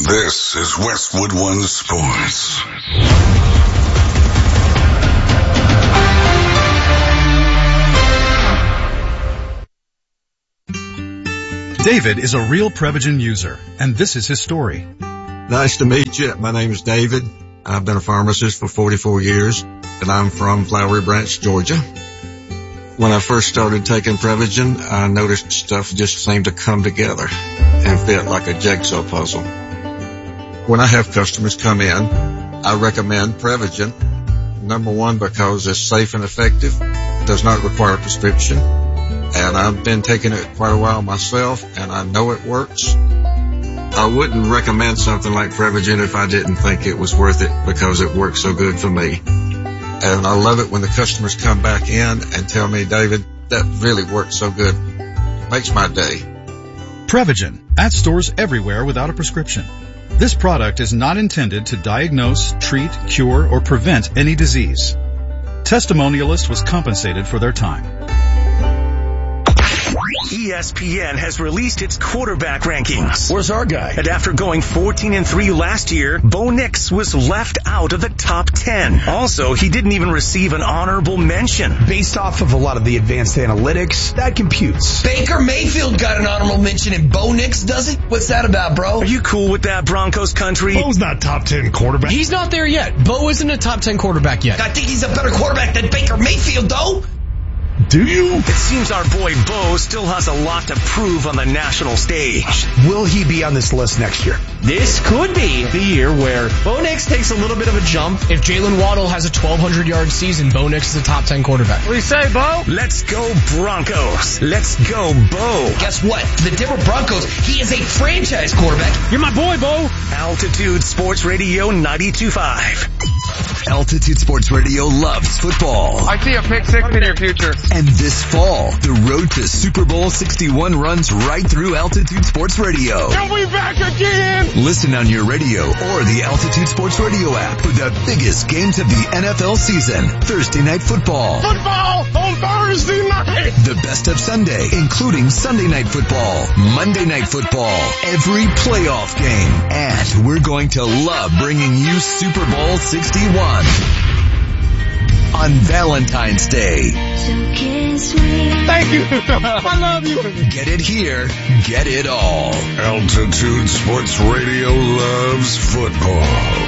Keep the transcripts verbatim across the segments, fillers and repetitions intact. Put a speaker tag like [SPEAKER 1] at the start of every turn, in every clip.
[SPEAKER 1] This is Westwood One Sports.
[SPEAKER 2] David is a real Prevagen user, and this is his story.
[SPEAKER 3] Nice to meet you. My name is David. I've been a pharmacist for forty-four years, and I'm from Flowery Branch, Georgia. When I first started taking Prevagen, I noticed stuff just seemed to come together and fit like a jigsaw puzzle. When I have customers come in, I recommend Prevagen. Number one, because it's safe and effective, does not require a prescription, and I've been taking it quite a while myself, and I know it works. I wouldn't recommend something like Prevagen if I didn't think it was worth it because it works so good for me. And I love it when the customers come back in and tell me, David, that really works so good. Makes my day.
[SPEAKER 2] Prevagen, at stores everywhere without a prescription. This product is not intended to diagnose, treat, cure, or prevent any disease. Testimonialist was compensated for their time.
[SPEAKER 4] E S P N has released its quarterback rankings.
[SPEAKER 5] Where's our guy?
[SPEAKER 4] And after going fourteen and three last year, Bo Nix was left out of the top ten. Also, he didn't even receive an honorable mention.
[SPEAKER 5] Based off of a lot of the advanced analytics, that computes.
[SPEAKER 6] Baker Mayfield got an honorable mention and Bo Nix doesn't? What's that about, bro?
[SPEAKER 4] Are you cool with that, Broncos country?
[SPEAKER 5] Bo's not top ten quarterback.
[SPEAKER 7] He's not there yet. Bo isn't a top ten quarterback yet.
[SPEAKER 6] I think he's a better quarterback than Baker Mayfield, though.
[SPEAKER 5] Do you?
[SPEAKER 4] It seems our boy Bo still has a lot to prove on the national stage.
[SPEAKER 5] Will he be on this list next year?
[SPEAKER 7] This could be the year where Bo Nix takes a little bit of a jump. If Jalen Waddle has a twelve hundred yard season, Bo Nix is a top ten quarterback.
[SPEAKER 4] What do you say, Bo? Let's go Broncos. Let's go Bo.
[SPEAKER 6] Guess what? For the Denver Broncos, he is a franchise quarterback.
[SPEAKER 7] You're my boy, Bo.
[SPEAKER 4] Altitude Sports Radio ninety-two point five.
[SPEAKER 8] Altitude Sports Radio loves football.
[SPEAKER 9] I see a pick six in your future.
[SPEAKER 8] And this fall, the road to Super Bowl sixty-one runs right through Altitude Sports Radio.
[SPEAKER 9] Are we back again?
[SPEAKER 8] Listen on your radio or the Altitude Sports Radio app for the biggest games of the N F L season. Thursday Night Football.
[SPEAKER 9] Football on Thursday night.
[SPEAKER 8] The best of Sunday, including Sunday Night Football, Monday Night Football, every playoff game. And we're going to love bringing you Super Bowl sixty-one. On Valentine's Day.
[SPEAKER 9] Thank you. I love you.
[SPEAKER 8] Get it here. Get it all.
[SPEAKER 1] Altitude Sports Radio loves football.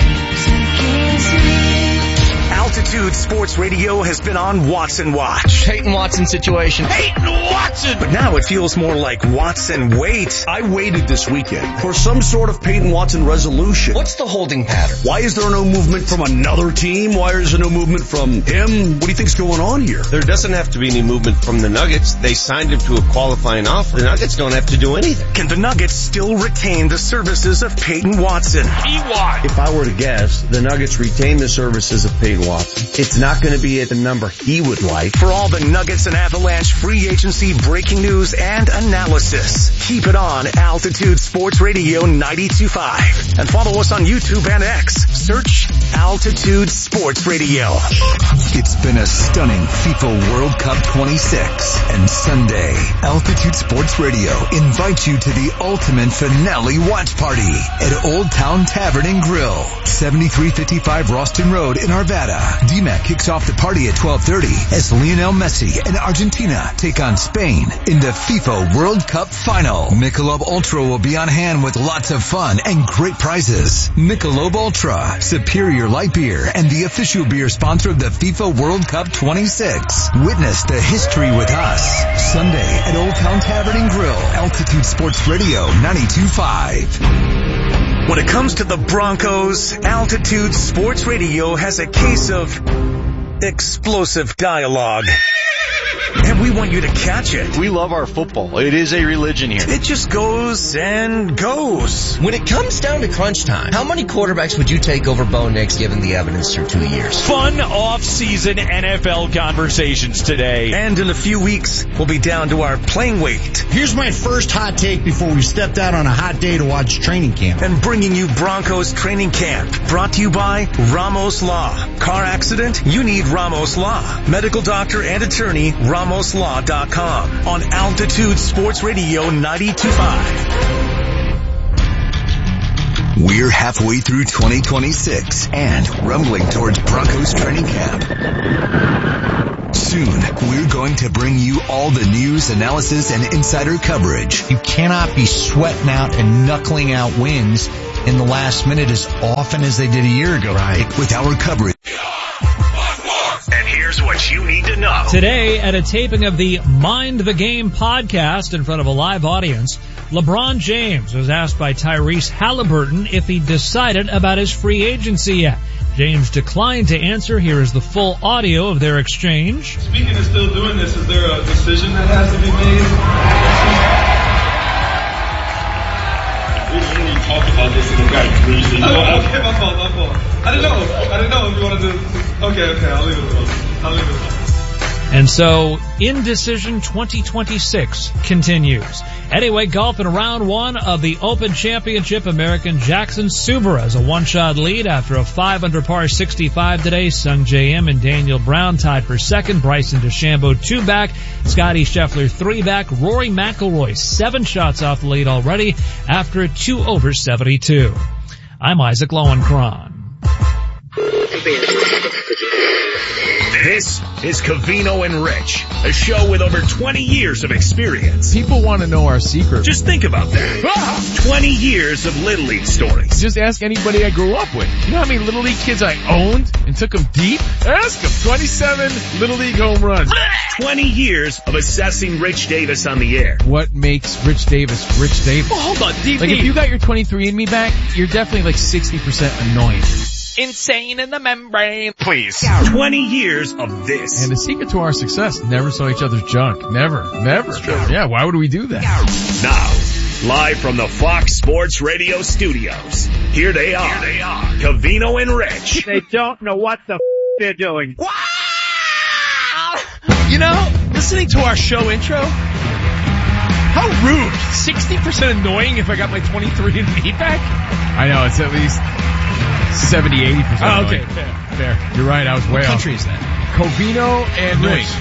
[SPEAKER 4] Altitude Sports Radio has been on Watson Watch.
[SPEAKER 7] Peyton Watson situation.
[SPEAKER 4] Peyton Watson! But now it feels more like Watson Wait.
[SPEAKER 5] I waited this weekend for some sort of Peyton Watson resolution.
[SPEAKER 7] What's the holding pattern?
[SPEAKER 5] Why is there no movement from another team? Why is there no movement from him? What do you think's going on here?
[SPEAKER 10] There doesn't have to be any movement from the Nuggets. They signed him to a qualifying offer. The Nuggets don't have to do anything.
[SPEAKER 4] Can the Nuggets still retain the services of Peyton Watson?
[SPEAKER 9] E-Y.
[SPEAKER 10] If I were to guess, the Nuggets retain the services of Peyton Watson. It's not going to be at the number he would like.
[SPEAKER 4] For all the Nuggets and Avalanche free agency breaking news and analysis, keep it on Altitude Sports Radio ninety-two point five. And follow us on YouTube and X. Search Altitude Sports Radio.
[SPEAKER 8] It's been a stunning FIFA World Cup twenty-six. And Sunday, Altitude Sports Radio invites you to the ultimate finale watch party at Old Town Tavern and Grill, seventy-three fifty-five Ralston Road in Arvada. D M A C kicks off the party at twelve thirty as Lionel Messi and Argentina take on Spain in the FIFA World Cup final. Michelob Ultra will be on hand with lots of fun and great prizes. Michelob Ultra, superior light beer and the official beer sponsor of the FIFA World Cup twenty-six. Witness the history with us. Sunday at Old Town Tavern and Grill. Altitude Sports Radio ninety-two point five.
[SPEAKER 4] When it comes to the Broncos, Altitude Sports Radio has a case of explosive dialogue. And we want you to catch it.
[SPEAKER 11] We love our football. It is a religion here.
[SPEAKER 4] It just goes and goes.
[SPEAKER 7] When it comes down to crunch time, how many quarterbacks would you take over Bo Nix given the evidence through two years?
[SPEAKER 12] Fun off-season N F L conversations today.
[SPEAKER 4] And in a few weeks, we'll be down to our playing weight.
[SPEAKER 13] Here's my first hot take before we stepped out on a hot day to watch training camp.
[SPEAKER 4] And bringing you Broncos training camp. Brought to you by Ramos Law. Car accident? You need Ramos Law. Medical doctor and attorney, Ramos Law dot com on Altitude Sports Radio ninety-two point five.
[SPEAKER 8] We're halfway through twenty twenty-six and rumbling towards Broncos training camp. Soon, we're going to bring you all the news, analysis, and insider coverage.
[SPEAKER 13] You cannot be sweating out and knuckling out wins in the last minute as often as they did a year ago.
[SPEAKER 8] Right. With our coverage.
[SPEAKER 4] And here's what you need to know.
[SPEAKER 14] Today, at a taping of the Mind the Game podcast in front of a live audience, LeBron James was asked by Tyrese Halliburton if he decided about his free agency yet. James declined to answer. Here is the full audio of their exchange.
[SPEAKER 15] Speaking of still doing this, is there a decision that has to be made? We didn't even talk about this in the back. Oh, okay, my fault, my fault. I didn't know. I didn't know if you wanted to. Okay, okay, I'll leave it alone. I'll leave it alone.
[SPEAKER 14] And so, Indecision twenty twenty-six continues. Anyway, golf in round one of the Open Championship, American Jackson Subaru has a one-shot lead after a five under par sixty-five today. Sung J M and Daniel Brown tied for second. Bryson DeChambeau two back. Scotty Scheffler three back. Rory McIlroy seven shots off the lead already after a two over seventy-two. I'm Isaac Lowenkron.
[SPEAKER 4] This is Covino and Rich, a show with over twenty years of experience.
[SPEAKER 16] People want to know our secret.
[SPEAKER 4] Just think about that. twenty years of Little League stories.
[SPEAKER 16] Just ask anybody I grew up with. You know how many Little League kids I owned and took them deep? Ask them. twenty-seven Little League home runs.
[SPEAKER 4] twenty years of assessing Rich Davis on the air.
[SPEAKER 16] What makes Rich Davis Rich Davis?
[SPEAKER 4] Well, hold on, D V.
[SPEAKER 16] Like if you got your twenty-three and me back, you're definitely like sixty percent annoying.
[SPEAKER 14] Insane in the membrane.
[SPEAKER 4] Please. twenty years of this.
[SPEAKER 16] And the secret to our success, never saw each other's junk. Never. Never. Yeah, why would we do that?
[SPEAKER 4] Now, live from the Fox Sports Radio studios, here they are. Here they are. Covino and Rich.
[SPEAKER 17] They don't know what the f*** they're doing.
[SPEAKER 7] Wow! You know, listening to our show intro, how rude. sixty percent annoying if I got my twenty-three and me back?
[SPEAKER 16] I know, it's at least seventy, eighty percent.
[SPEAKER 7] Oh, okay, fair, fair.
[SPEAKER 16] You're right, I was way
[SPEAKER 7] what
[SPEAKER 16] off.
[SPEAKER 7] What country is that?
[SPEAKER 16] Covino and
[SPEAKER 7] Annoying.
[SPEAKER 16] Rich.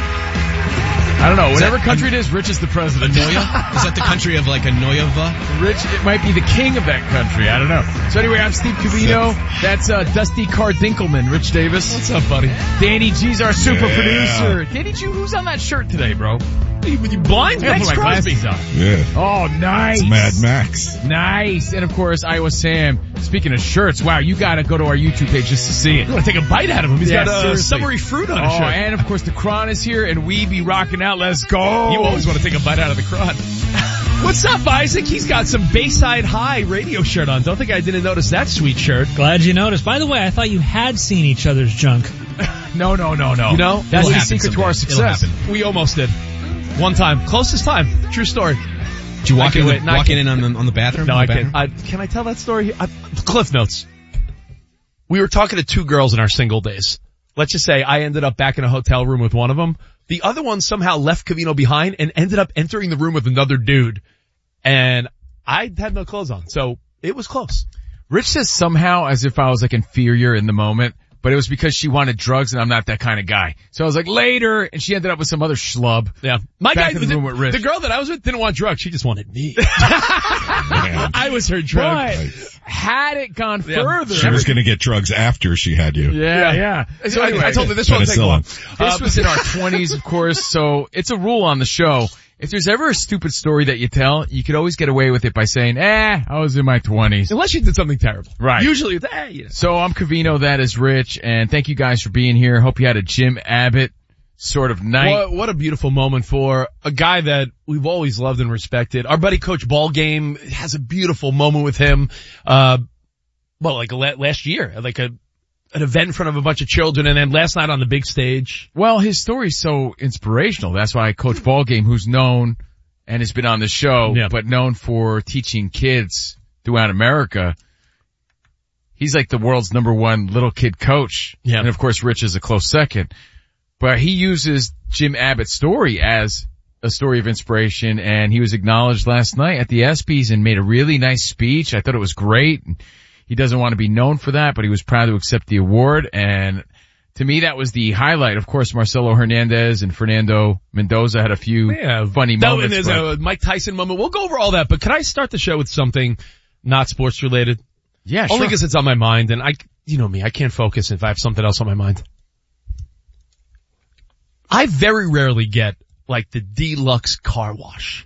[SPEAKER 16] I don't know,
[SPEAKER 7] is
[SPEAKER 16] whatever
[SPEAKER 7] that,
[SPEAKER 16] country it is, Rich is the president.
[SPEAKER 7] Anoia? Is that the country of like Anoia?
[SPEAKER 16] Rich, it might be the king of that country, I don't know. So anyway, I'm Steve Covino. That's uh, Dusty Cardinkelman, Rich Davis.
[SPEAKER 7] What's up, buddy?
[SPEAKER 16] Danny G's our super
[SPEAKER 18] yeah.
[SPEAKER 16] producer. Danny G, who's on that shirt today, bro?
[SPEAKER 7] You, you blind?
[SPEAKER 16] I put my glasses on.
[SPEAKER 18] Yeah.
[SPEAKER 16] Oh, nice.
[SPEAKER 18] It's Mad Max.
[SPEAKER 16] Nice. And of course, Iowa Sam. Speaking of shirts, wow, you gotta go to our YouTube page just to see it.
[SPEAKER 7] You wanna take a bite out of him? He's
[SPEAKER 16] yeah,
[SPEAKER 7] got a
[SPEAKER 16] seriously.
[SPEAKER 7] summery fruit on his
[SPEAKER 16] oh,
[SPEAKER 7] shirt.
[SPEAKER 16] And of course, the Kron is here, and we be rocking out. Let's go.
[SPEAKER 7] You always want to take a bite out of the Kron. What's up, Isaac? He's got some Bayside High radio shirt on. Don't think I didn't notice that sweet shirt.
[SPEAKER 14] Glad you noticed. By the way, I thought you had seen each other's junk.
[SPEAKER 16] no, no, no, no.
[SPEAKER 7] You know,
[SPEAKER 16] that's the secret to our success.
[SPEAKER 7] We almost did. One time. Closest time. True story.
[SPEAKER 19] Did you walk in, the, walking in on the, on the bathroom?
[SPEAKER 7] No,
[SPEAKER 19] the
[SPEAKER 7] I
[SPEAKER 19] bathroom?
[SPEAKER 7] can't. I, can I tell that story? I, Cliff Notes. We were talking to two girls in our single days. Let's just say I ended up back in a hotel room with one of them. The other one somehow left Covino behind and ended up entering the room with another dude. And I had no clothes on, so it was close.
[SPEAKER 16] Rich says somehow as if I was like inferior in the moment, but it was because she wanted drugs and I'm not that kind of guy. So I was like, later, and she ended up with some other schlub.
[SPEAKER 7] Yeah. My
[SPEAKER 16] back
[SPEAKER 7] guy,
[SPEAKER 16] in the, room with Rich.
[SPEAKER 7] The girl that I was with didn't want drugs, she just wanted me. I was her drug.
[SPEAKER 16] But had it gone
[SPEAKER 7] yeah.
[SPEAKER 16] further.
[SPEAKER 18] She was gonna get drugs after she had you.
[SPEAKER 16] Yeah, yeah.
[SPEAKER 7] yeah. So anyway, I told her this won't take long.
[SPEAKER 16] This uh, was in our twenties, of course, so it's a rule on the show. If there's ever a stupid story that you tell, you could always get away with it by saying, eh, I was in my twenties.
[SPEAKER 7] Unless you did something terrible.
[SPEAKER 16] Right.
[SPEAKER 7] Usually it's, eh, you know.
[SPEAKER 16] So I'm Covino, that is Rich, and thank you guys for being here. Hope you had a Jim Abbott sort of night.
[SPEAKER 7] What, what a beautiful moment for a guy that we've always loved and respected. Our buddy Coach Ballgame has a beautiful moment with him, uh, well, like last year, like a, an event in front of a bunch of children, and then last night on the big stage.
[SPEAKER 16] Well, his story's so inspirational. That's why Coach Ballgame, who's known and has been on the show, yeah. but known for teaching kids throughout America, he's like the world's number one little kid coach.
[SPEAKER 7] Yeah.
[SPEAKER 16] And of course, Rich is a close second. But he uses Jim Abbott's story as a story of inspiration, and he was acknowledged last night at the ESPYs and made a really nice speech. I thought it was great. He doesn't want to be known for that, but he was proud to accept the award, and to me, that was the highlight. Of course, Marcelo Hernandez and Fernando Mendoza had a few
[SPEAKER 7] yeah,
[SPEAKER 16] funny
[SPEAKER 7] that,
[SPEAKER 16] moments.
[SPEAKER 7] And there's a Mike Tyson moment. We'll go over all that, but can I start the show with something not sports related?
[SPEAKER 16] Yeah,
[SPEAKER 7] Only
[SPEAKER 16] sure.
[SPEAKER 7] because it's on my mind, and I, you know me, I can't focus if I have something else on my mind. I very rarely get, like, the deluxe car wash.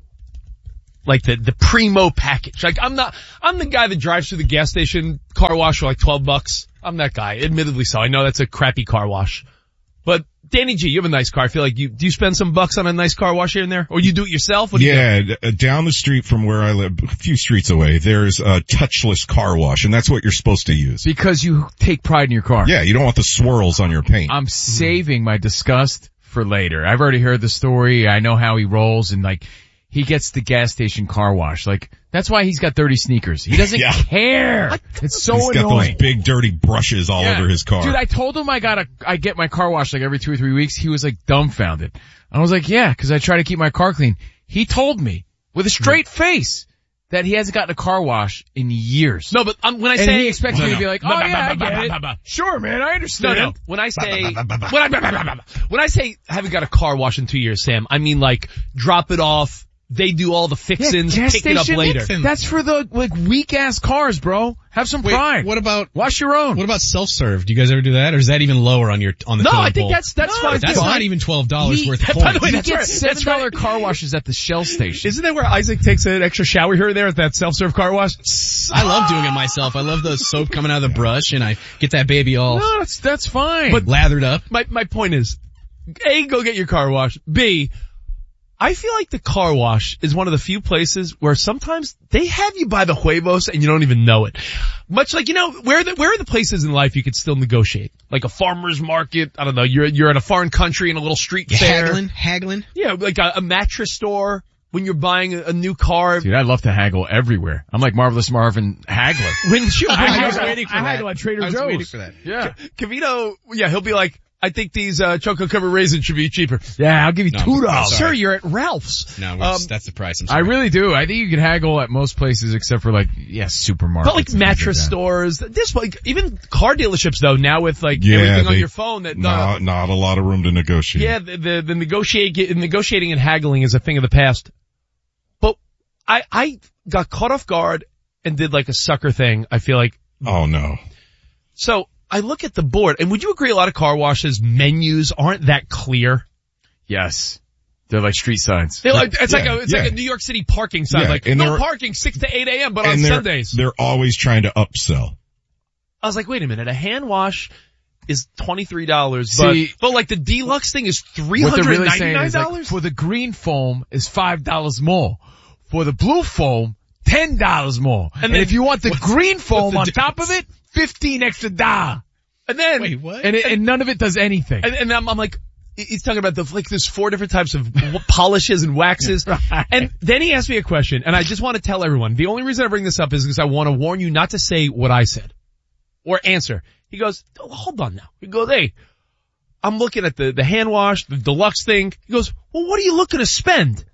[SPEAKER 7] Like the, the primo package. Like, I'm not, I'm the guy that drives through the gas station car wash for like twelve bucks. I'm that guy, admittedly so. I know that's a crappy car wash. But Danny G, you have a nice car. I feel like you, do you spend some bucks on a nice car wash here and there? Or you do it yourself? What do
[SPEAKER 18] yeah,
[SPEAKER 7] you do?
[SPEAKER 18] d- down the street from where I live, a few streets away, there's a touchless car wash, and that's what you're supposed to use.
[SPEAKER 16] Because you take pride in your car.
[SPEAKER 18] Yeah, you don't want the swirls on your paint.
[SPEAKER 16] I'm saving my disgust for later. I've already heard the story. I know how he rolls, and like, he gets the gas station car wash. Like, that's why he's got dirty sneakers. He doesn't
[SPEAKER 18] Yeah.
[SPEAKER 16] care. It's so
[SPEAKER 18] He's got
[SPEAKER 16] annoying.
[SPEAKER 18] those big dirty brushes all
[SPEAKER 16] Yeah.
[SPEAKER 18] over his car.
[SPEAKER 16] Dude, I told him I gotta, I get my car washed like every two or three weeks. He was like dumbfounded. I was like, yeah, cause I try to keep my car clean. He told me with a straight face that he hasn't gotten a car wash in years.
[SPEAKER 7] No, but um, when I
[SPEAKER 16] and
[SPEAKER 7] say,
[SPEAKER 16] he expects
[SPEAKER 7] no,
[SPEAKER 16] me
[SPEAKER 7] no.
[SPEAKER 16] to be like, oh yeah, I get it. Sure, man, I understand.
[SPEAKER 7] No, no. When I say, when I, when I say I haven't got a car wash in two years, Sam, I mean like drop it off. They do all the fixins,
[SPEAKER 16] yeah, gas
[SPEAKER 7] pick it up
[SPEAKER 16] station
[SPEAKER 7] later.
[SPEAKER 16] fixins. That's for the, like, weak ass cars, bro. Have some
[SPEAKER 19] Wait,
[SPEAKER 16] pride.
[SPEAKER 19] what about,
[SPEAKER 16] wash your own?
[SPEAKER 19] What about self-serve? Do you guys ever do that? Or is that even lower on your, on the
[SPEAKER 7] No,
[SPEAKER 19] totem
[SPEAKER 7] I think
[SPEAKER 19] pole?
[SPEAKER 7] that's, that's
[SPEAKER 19] No,
[SPEAKER 7] fine.
[SPEAKER 19] That's
[SPEAKER 7] too.
[SPEAKER 19] not even twelve dollars
[SPEAKER 7] He-
[SPEAKER 19] worth of
[SPEAKER 7] By
[SPEAKER 19] points.
[SPEAKER 7] the way,
[SPEAKER 16] You
[SPEAKER 7] that's
[SPEAKER 16] get
[SPEAKER 7] right.
[SPEAKER 16] seven
[SPEAKER 7] That's
[SPEAKER 16] dollar
[SPEAKER 7] right.
[SPEAKER 16] car washes at the Shell station.
[SPEAKER 7] Isn't that where Isaac takes an extra shower here and there at that self-serve car wash?
[SPEAKER 19] I love doing it myself. I love the soap coming out of the brush and I get that baby all
[SPEAKER 16] No, that's, that's fine.
[SPEAKER 7] But
[SPEAKER 19] lathered up.
[SPEAKER 7] My, my point is, A, go get your car washed. B, I feel like the car wash is one of the few places where sometimes they have you by the huevos and you don't even know it. Much like, you know, where are the, where are the places in life you could still negotiate? Like a farmer's market, I don't know, you're, you're at a foreign country in a little street
[SPEAKER 19] You
[SPEAKER 7] fair.
[SPEAKER 19] haggling, haggling.
[SPEAKER 7] Yeah, like a, a mattress store when you're buying a, a new car.
[SPEAKER 16] Dude, I love to haggle everywhere. I'm like Marvelous Marvin haggler.
[SPEAKER 7] When you,
[SPEAKER 19] I,
[SPEAKER 7] when
[SPEAKER 19] I was
[SPEAKER 7] you're-
[SPEAKER 19] waiting for
[SPEAKER 16] I
[SPEAKER 19] that.
[SPEAKER 16] haggle at Trader
[SPEAKER 19] I was
[SPEAKER 16] Joe's.
[SPEAKER 19] waiting for that.
[SPEAKER 16] Yeah.
[SPEAKER 7] Cavito, yeah, he'll be like, I think these, uh, choco covered raisins should be cheaper.
[SPEAKER 16] Yeah, I'll give you
[SPEAKER 19] No,
[SPEAKER 16] two
[SPEAKER 19] I'm
[SPEAKER 16] dollars.
[SPEAKER 7] Sir, you're at Ralph's.
[SPEAKER 19] No,
[SPEAKER 7] Um,
[SPEAKER 19] that's the price. I'm
[SPEAKER 16] I
[SPEAKER 19] sorry.
[SPEAKER 16] really do. I think you can haggle at most places except for like, yeah, supermarkets.
[SPEAKER 7] But like
[SPEAKER 16] and things
[SPEAKER 7] mattress
[SPEAKER 16] like that.
[SPEAKER 7] stores, this like even car dealerships though now with like
[SPEAKER 18] Yeah,
[SPEAKER 7] everything on
[SPEAKER 18] they-
[SPEAKER 7] your phone that uh,
[SPEAKER 18] not, not a lot of room to negotiate.
[SPEAKER 7] yeah the the, the negotiate negotiating and haggling is a thing of the past. But I I got caught off guard and did like a sucker thing. I feel like
[SPEAKER 18] Oh no.
[SPEAKER 7] so I look at the board and would you agree a lot of car washes menus aren't that clear?
[SPEAKER 16] Yes. They're like street signs.
[SPEAKER 7] They're like it's like
[SPEAKER 18] Yeah,
[SPEAKER 7] a it's
[SPEAKER 18] yeah.
[SPEAKER 7] like a New York City parking sign
[SPEAKER 18] Yeah,
[SPEAKER 7] like
[SPEAKER 18] and
[SPEAKER 7] no
[SPEAKER 18] they're-
[SPEAKER 7] parking six to eight a.m. but on
[SPEAKER 18] And they're,
[SPEAKER 7] Sundays.
[SPEAKER 18] they're always trying to upsell.
[SPEAKER 7] I was like, wait a minute, a hand wash is twenty-three dollars,
[SPEAKER 16] See-
[SPEAKER 7] but, but like the deluxe thing is three
[SPEAKER 16] What they're
[SPEAKER 7] hundred
[SPEAKER 16] really saying
[SPEAKER 7] ninety-nine
[SPEAKER 16] is like,
[SPEAKER 7] dollars?
[SPEAKER 16] for the green foam is five dollars more. For the blue foam, ten dollars more. And,
[SPEAKER 7] then-
[SPEAKER 16] if you want the
[SPEAKER 7] what's-
[SPEAKER 16] green foam
[SPEAKER 7] what's
[SPEAKER 16] on
[SPEAKER 7] the
[SPEAKER 16] top of it, fifteen extra dollar.
[SPEAKER 7] and then,
[SPEAKER 19] Wait, what?
[SPEAKER 16] And, it, and none of it does anything.
[SPEAKER 7] and, and I'm, I'm like, he's talking about the, like there's four different types of w- polishes and waxes.
[SPEAKER 16] Right.
[SPEAKER 7] And then he asked me a question, and I just want to tell everyone, the only reason I bring this up is because I want to warn you not to say what I said. Or answer. He goes, oh, hold on now. He goes, hey, I'm looking at the, the hand wash, the deluxe thing. He goes, well, what are you looking to spend?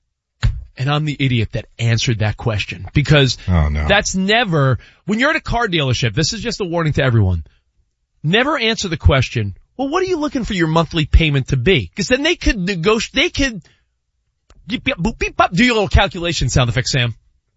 [SPEAKER 7] And I'm the idiot that answered that question because
[SPEAKER 18] Oh no.
[SPEAKER 7] that's never, when you're at a car dealership, this is just a warning to everyone. Never answer the question, well, what are you looking for your monthly payment to be? Because then they could negotiate, they could, beep, beep, boop, beep, bop. Do your little calculation sound effect, Sam.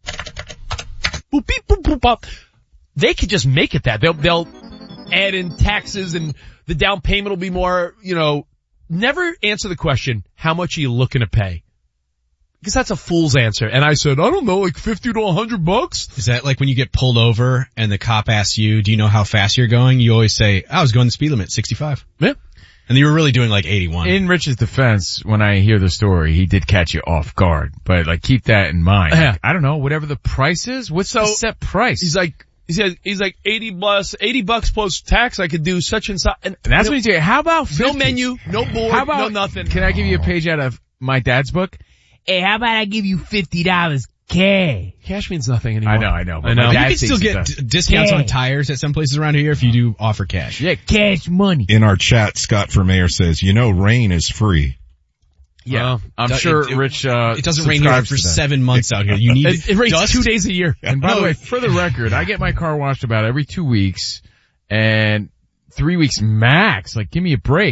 [SPEAKER 7] Boop, beep, boop, boop, bop. They could just make it that. They'll, they'll add in taxes and the down payment will be more, you know, never answer the question, how much are you looking to pay? Because that's a fool's answer. And I said, I don't know, like fifty to a hundred bucks.
[SPEAKER 19] Is that like when you get pulled over and the cop asks you, do you know how fast you're going? You always say, I was going the speed limit, sixty-five.
[SPEAKER 7] Yeah.
[SPEAKER 19] And you were really doing like eighty-one.
[SPEAKER 16] In Rich's defense, when I hear the story, he did catch you off guard. But like, keep that in mind.
[SPEAKER 7] Yeah.
[SPEAKER 16] Like, I don't know, whatever the price is, what's
[SPEAKER 7] So,
[SPEAKER 16] the set price?
[SPEAKER 7] He's like, he says, he's like eighty plus, eighty bucks plus tax. I could do such and such. And
[SPEAKER 16] And that's
[SPEAKER 7] no,
[SPEAKER 16] what he's doing. How about
[SPEAKER 7] no
[SPEAKER 16] fifty?
[SPEAKER 7] menu, no board,
[SPEAKER 16] How about,
[SPEAKER 7] no nothing.
[SPEAKER 16] Can I give you a page out of my dad's book? Hey, how about I give you fifty dollars cash?
[SPEAKER 7] Cash means nothing anymore.
[SPEAKER 16] I know, I know. but
[SPEAKER 7] I know.
[SPEAKER 16] my
[SPEAKER 19] you
[SPEAKER 16] dad
[SPEAKER 19] can still
[SPEAKER 16] thinks it
[SPEAKER 19] get
[SPEAKER 16] does.
[SPEAKER 19] d- discounts
[SPEAKER 16] Yeah.
[SPEAKER 19] on tires at some places around here if you do offer cash.
[SPEAKER 16] Yeah, cash money.
[SPEAKER 18] In our chat, Scott for Mayor says, you know, rain is free.
[SPEAKER 16] Yeah,
[SPEAKER 7] Uh,
[SPEAKER 16] I'm
[SPEAKER 19] it-
[SPEAKER 16] sure
[SPEAKER 19] it-
[SPEAKER 16] Rich, uh,
[SPEAKER 19] It doesn't rain here
[SPEAKER 16] subscribes
[SPEAKER 19] for
[SPEAKER 16] to that.
[SPEAKER 19] seven months out here. You need
[SPEAKER 7] It, it rains
[SPEAKER 19] dust.
[SPEAKER 7] two days a year.
[SPEAKER 16] And by
[SPEAKER 19] No.
[SPEAKER 16] the way, for the record, I get my car washed about every two weeks and three weeks max. Like, give me a break.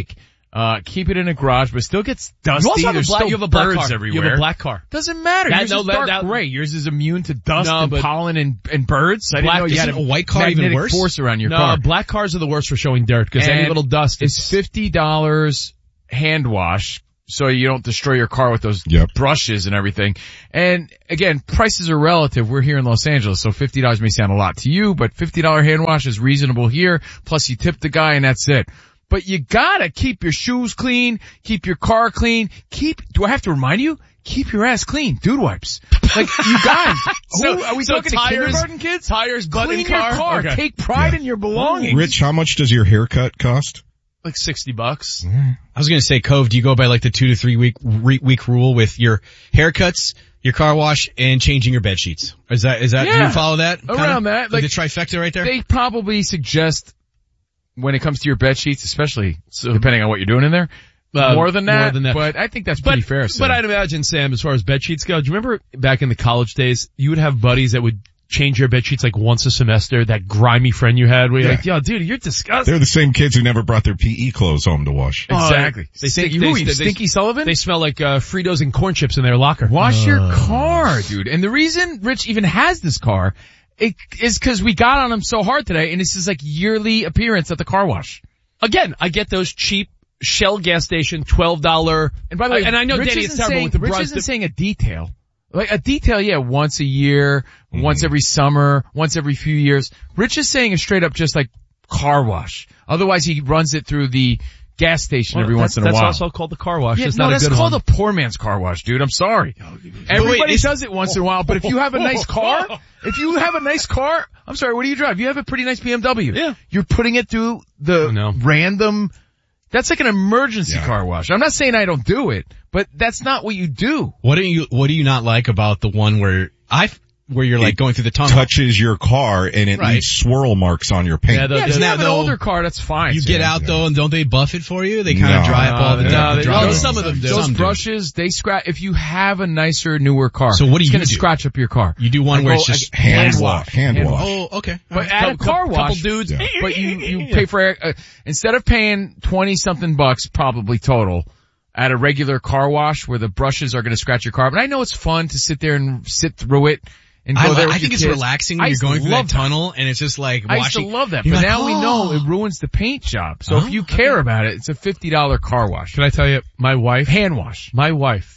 [SPEAKER 16] Uh, keep it in a garage, but it still gets dusty.
[SPEAKER 7] You also have a
[SPEAKER 16] There's
[SPEAKER 7] black,
[SPEAKER 16] still
[SPEAKER 7] you have a black
[SPEAKER 16] birds
[SPEAKER 7] car.
[SPEAKER 16] everywhere.
[SPEAKER 7] You have a black car.
[SPEAKER 16] Doesn't matter.
[SPEAKER 7] That,
[SPEAKER 16] Yours
[SPEAKER 7] no,
[SPEAKER 16] is
[SPEAKER 7] that,
[SPEAKER 16] dark
[SPEAKER 7] that,
[SPEAKER 16] gray. Yours is immune to dust
[SPEAKER 7] no,
[SPEAKER 16] and
[SPEAKER 7] but
[SPEAKER 16] pollen and, and birds. I didn't
[SPEAKER 7] black,
[SPEAKER 16] know you had a,
[SPEAKER 19] a white car
[SPEAKER 16] magnetic
[SPEAKER 19] even worse?
[SPEAKER 16] force around your
[SPEAKER 7] no,
[SPEAKER 16] car.
[SPEAKER 7] black cars are the worst for showing dirt because any little dust.
[SPEAKER 16] It's fifty dollars hand wash, so you don't destroy your car with those
[SPEAKER 18] yep.
[SPEAKER 16] brushes and everything. And again, prices are relative. We're here in Los Angeles, so fifty dollars may sound a lot to you, but fifty dollars hand wash is reasonable here. Plus you tip the guy and that's it. But you gotta keep your shoes clean, keep your car clean, keep, do I have to remind you? Keep your ass clean. Dude wipes. Like, you guys,
[SPEAKER 7] so,
[SPEAKER 16] who, are we
[SPEAKER 7] so
[SPEAKER 16] talking
[SPEAKER 7] tires,
[SPEAKER 16] to kindergarten kids?
[SPEAKER 7] Tires, butt
[SPEAKER 16] Clean
[SPEAKER 7] in
[SPEAKER 16] your
[SPEAKER 7] car.
[SPEAKER 16] car.
[SPEAKER 7] Okay.
[SPEAKER 16] Take pride
[SPEAKER 18] yeah.
[SPEAKER 16] in your belongings.
[SPEAKER 18] Rich, how much does your haircut cost?
[SPEAKER 7] Like sixty bucks.
[SPEAKER 19] I was gonna say, Cove, do you go by like the two to three week, re- week rule with your haircuts, your car wash, and changing your bed sheets? Is that, is that,
[SPEAKER 16] yeah.
[SPEAKER 19] do you follow that? Kinda?
[SPEAKER 16] Around that.
[SPEAKER 19] Like,
[SPEAKER 16] Like
[SPEAKER 19] the trifecta right there?
[SPEAKER 16] They probably suggest, when it comes to your bed sheets, especially so, depending on what you're doing in there, uh, more than that. More than that. But I think that's pretty
[SPEAKER 7] but,
[SPEAKER 16] fair. Sam.
[SPEAKER 7] But I'd imagine, Sam, as far as bed sheets go, do you remember back in the college days, you would have buddies that would change your bed sheets like once a semester, that grimy friend you had where you're
[SPEAKER 18] yeah.
[SPEAKER 7] like, yo, dude, you're disgusting.
[SPEAKER 18] They're the same kids who never brought their P E clothes home to wash.
[SPEAKER 16] Exactly.
[SPEAKER 7] Uh, they stink,
[SPEAKER 16] you,
[SPEAKER 7] they,
[SPEAKER 16] who, you
[SPEAKER 7] they,
[SPEAKER 16] Stinky
[SPEAKER 7] they,
[SPEAKER 16] Sullivan?
[SPEAKER 7] They smell like uh, Fritos and corn chips in their locker.
[SPEAKER 16] Wash
[SPEAKER 7] uh.
[SPEAKER 16] your car, dude. And the reason Rich even has this car it, is because we got on him so hard today, and this is like yearly appearance at the car wash.
[SPEAKER 7] Again, I get those cheap Shell gas station twelve dollars.
[SPEAKER 16] And by the way,
[SPEAKER 7] and I know
[SPEAKER 16] Rich
[SPEAKER 7] Danny,
[SPEAKER 16] isn't
[SPEAKER 7] it's terrible
[SPEAKER 16] saying,
[SPEAKER 7] with the
[SPEAKER 16] Rich
[SPEAKER 7] brush.
[SPEAKER 16] isn't saying a detail. Like a detail, yeah, once a year, mm-hmm. once every summer, once every few years. Rich is saying a straight up just like car wash. Otherwise he runs it through the gas station
[SPEAKER 7] well,
[SPEAKER 16] every once in a
[SPEAKER 7] that's
[SPEAKER 16] while.
[SPEAKER 7] That's also called the car wash.
[SPEAKER 16] Yeah,
[SPEAKER 7] it's
[SPEAKER 16] no,
[SPEAKER 7] not
[SPEAKER 16] that's
[SPEAKER 7] a good
[SPEAKER 16] called
[SPEAKER 7] one.
[SPEAKER 16] a poor man's car wash, dude. I'm sorry. Everybody
[SPEAKER 19] wait,
[SPEAKER 16] does it once in a while, but if you have a nice car, if you have a nice car, I'm sorry, what do you drive? You have a pretty nice B M W.
[SPEAKER 7] Yeah.
[SPEAKER 16] You're putting it through the
[SPEAKER 7] no.
[SPEAKER 16] random, that's like an emergency
[SPEAKER 18] yeah.
[SPEAKER 16] car wash. I'm not saying I don't do it, but that's not what you do.
[SPEAKER 19] What do you, what do you not like about the one where I, where you're like
[SPEAKER 18] it
[SPEAKER 19] going through the tunnel?
[SPEAKER 18] Touches your car and it
[SPEAKER 19] right.
[SPEAKER 18] leaves swirl marks on your paint.
[SPEAKER 7] Yeah, the,
[SPEAKER 16] yeah,
[SPEAKER 7] the,
[SPEAKER 16] if you have an
[SPEAKER 19] though,
[SPEAKER 16] older car, that's fine.
[SPEAKER 19] You
[SPEAKER 16] so
[SPEAKER 19] get
[SPEAKER 16] yeah.
[SPEAKER 19] out though and don't they buff it for you? They kind of
[SPEAKER 18] No.
[SPEAKER 19] dry up all the
[SPEAKER 7] No,
[SPEAKER 19] time.
[SPEAKER 7] they-
[SPEAKER 19] Dry
[SPEAKER 7] no,
[SPEAKER 19] it.
[SPEAKER 7] some of them do.
[SPEAKER 16] Those
[SPEAKER 19] Some do.
[SPEAKER 16] brushes, they scratch, if you have a nicer, newer car.
[SPEAKER 19] So what do
[SPEAKER 16] it's
[SPEAKER 19] you
[SPEAKER 16] gonna
[SPEAKER 19] do?
[SPEAKER 16] scratch up your car.
[SPEAKER 19] You do one
[SPEAKER 16] I
[SPEAKER 19] where
[SPEAKER 16] go-
[SPEAKER 19] it's just
[SPEAKER 16] I-
[SPEAKER 18] hand
[SPEAKER 16] hand
[SPEAKER 18] wash. Hand
[SPEAKER 16] Hand
[SPEAKER 18] wash.
[SPEAKER 19] Oh, okay.
[SPEAKER 16] But at a
[SPEAKER 7] Couple-
[SPEAKER 16] car
[SPEAKER 7] couple
[SPEAKER 16] wash,
[SPEAKER 7] dudes.
[SPEAKER 18] Yeah.
[SPEAKER 16] but you, you pay for, uh, instead of paying twenty something bucks probably total at a regular car wash where the brushes are going to scratch your car. But I know it's fun to sit there and sit through it and go
[SPEAKER 19] I,
[SPEAKER 16] there with
[SPEAKER 19] I
[SPEAKER 16] your
[SPEAKER 19] think it's
[SPEAKER 16] kids.
[SPEAKER 19] relaxing
[SPEAKER 16] I
[SPEAKER 19] when you're
[SPEAKER 16] used to
[SPEAKER 19] going through
[SPEAKER 16] love
[SPEAKER 19] that tunnel and it's just like
[SPEAKER 16] I used to
[SPEAKER 19] washing.
[SPEAKER 16] love that,
[SPEAKER 19] You're
[SPEAKER 16] but
[SPEAKER 19] like,
[SPEAKER 16] now we know
[SPEAKER 19] oh.
[SPEAKER 16] it ruins the paint job. So
[SPEAKER 19] Oh,
[SPEAKER 16] if you care
[SPEAKER 19] okay.
[SPEAKER 16] about it, it's a fifty dollars car wash.
[SPEAKER 7] Can I tell you, my wife,
[SPEAKER 16] Hand wash.
[SPEAKER 7] my wife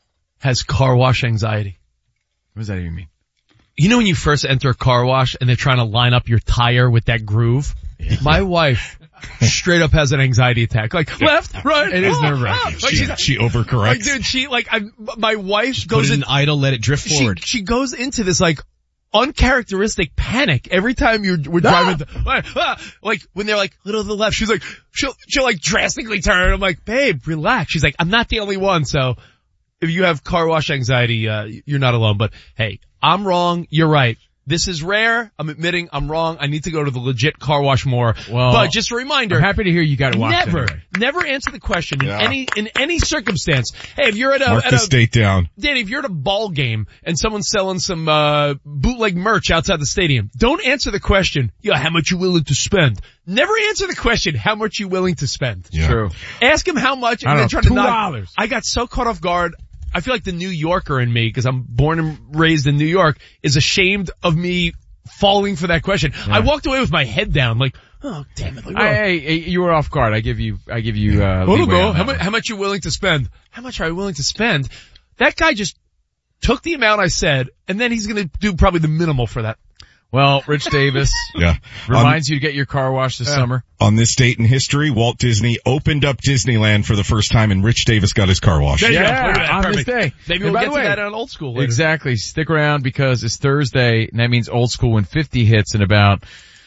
[SPEAKER 7] has car wash anxiety.
[SPEAKER 16] What does that even mean?
[SPEAKER 7] You know when you first enter a car wash and they're trying to line up your tire with that groove? My wife straight up has an anxiety attack. Like left, right.
[SPEAKER 16] It is
[SPEAKER 7] oh,
[SPEAKER 16] nerve-wracking.
[SPEAKER 7] oh. Like,
[SPEAKER 18] She,
[SPEAKER 7] she's-
[SPEAKER 18] she overcorrects.
[SPEAKER 7] like dude, she like I, my wife
[SPEAKER 19] Put
[SPEAKER 7] goes
[SPEAKER 19] it
[SPEAKER 7] in,
[SPEAKER 19] in idle, let it drift
[SPEAKER 7] she,
[SPEAKER 19] forward.
[SPEAKER 7] she goes into this like uncharacteristic panic every time you're we're driving. The, like, ah, like when they're like little to the left, she's like she'll she'll like drastically turn. I'm like, babe, relax. She's like, I'm not the only one. So if you have car wash anxiety, uh, you're not alone. But hey, I'm wrong. You're right. This is rare. I'm admitting I'm wrong. I need to go to the legit car wash more.
[SPEAKER 16] Well,
[SPEAKER 7] but just a reminder.
[SPEAKER 16] I'm happy to hear you got to watch
[SPEAKER 7] Never,
[SPEAKER 16] anyway.
[SPEAKER 7] never answer the question in
[SPEAKER 18] Yeah.
[SPEAKER 7] any, in any circumstance. Hey, if you're at a,
[SPEAKER 18] Mark
[SPEAKER 7] at
[SPEAKER 18] the
[SPEAKER 7] a,
[SPEAKER 18] state down.
[SPEAKER 7] Danny, if you're at a ball game and someone's selling some, uh, bootleg merch outside the stadium, don't answer the question, yeah, how much you willing to spend? Never answer the question, how much you willing to spend?
[SPEAKER 18] Yeah.
[SPEAKER 16] True.
[SPEAKER 7] Ask him how much and
[SPEAKER 16] I
[SPEAKER 7] then
[SPEAKER 16] don't
[SPEAKER 7] try
[SPEAKER 16] know,
[SPEAKER 7] to knock.
[SPEAKER 16] two dollars.
[SPEAKER 7] I got so caught off guard. I feel like the New Yorker in me, because I'm born and raised in New York, is ashamed of me falling for that question.
[SPEAKER 16] Yeah.
[SPEAKER 7] I walked away with my head down, like, oh damn it! Like,
[SPEAKER 16] I,
[SPEAKER 7] oh.
[SPEAKER 16] hey, hey, you were off guard. I give you, I give you, uh,
[SPEAKER 7] Oh,
[SPEAKER 16] leeway
[SPEAKER 7] no,
[SPEAKER 16] on
[SPEAKER 7] how
[SPEAKER 16] that
[SPEAKER 7] much,
[SPEAKER 16] one.
[SPEAKER 7] how much you willing to spend? How much are you willing to spend? That guy just took the amount I said, and then he's gonna do probably the minimal for that.
[SPEAKER 16] Well, Rich Davis
[SPEAKER 18] Yeah.
[SPEAKER 16] reminds you to get your car washed this
[SPEAKER 7] Yeah.
[SPEAKER 16] summer.
[SPEAKER 18] On this date in history, Walt Disney opened up Disneyland for the first time and Rich Davis got his car washed.
[SPEAKER 7] There you go.
[SPEAKER 16] Yeah,
[SPEAKER 7] Look at that.
[SPEAKER 16] on this
[SPEAKER 7] Perfect.
[SPEAKER 16] day.
[SPEAKER 7] Maybe
[SPEAKER 16] And
[SPEAKER 7] we'll
[SPEAKER 16] by
[SPEAKER 7] get
[SPEAKER 16] the
[SPEAKER 7] to
[SPEAKER 16] way,
[SPEAKER 7] that on Old School later.
[SPEAKER 16] Exactly. Stick around because it's Thursday, and that means Old School when fifty hits in about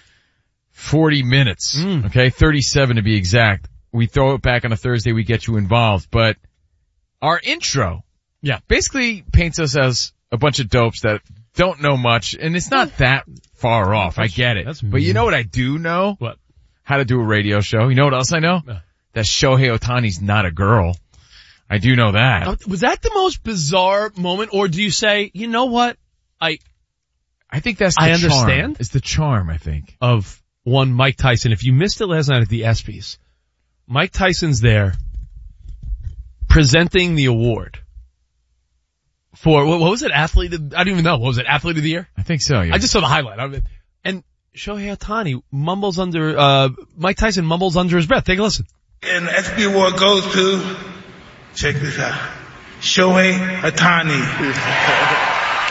[SPEAKER 16] forty minutes.
[SPEAKER 7] Mm.
[SPEAKER 16] Okay, thirty-seven to be exact. We throw it back on a Thursday, we get you involved. But our intro,
[SPEAKER 7] yeah,
[SPEAKER 16] basically paints us as a bunch of dopes that don't know much, and it's not that far off. I get it.
[SPEAKER 7] That's
[SPEAKER 16] But you
[SPEAKER 7] mean.
[SPEAKER 16] know what I do know?
[SPEAKER 7] What?
[SPEAKER 16] How to do a radio show. You know what else I know?
[SPEAKER 7] Uh.
[SPEAKER 16] That Shohei Ohtani's not a girl. I do know that.
[SPEAKER 7] Uh, Was that the most bizarre moment, or do you say, you know what? I
[SPEAKER 16] I think that's the
[SPEAKER 7] I
[SPEAKER 16] charm.
[SPEAKER 7] understand.
[SPEAKER 16] It's the charm, I think.
[SPEAKER 7] of one Mike Tyson. If you missed it last night at the ESPYs, Mike Tyson's there presenting the award for, what, what was it, athlete of, I don't even know, what was it, athlete of the year?
[SPEAKER 16] I think so, yeah.
[SPEAKER 7] I just saw the highlight of it. And Shohei Ohtani mumbles under, uh, Mike Tyson mumbles under his breath. Take a listen.
[SPEAKER 15] And the S B award goes to, check this out, Shohei Ohtani.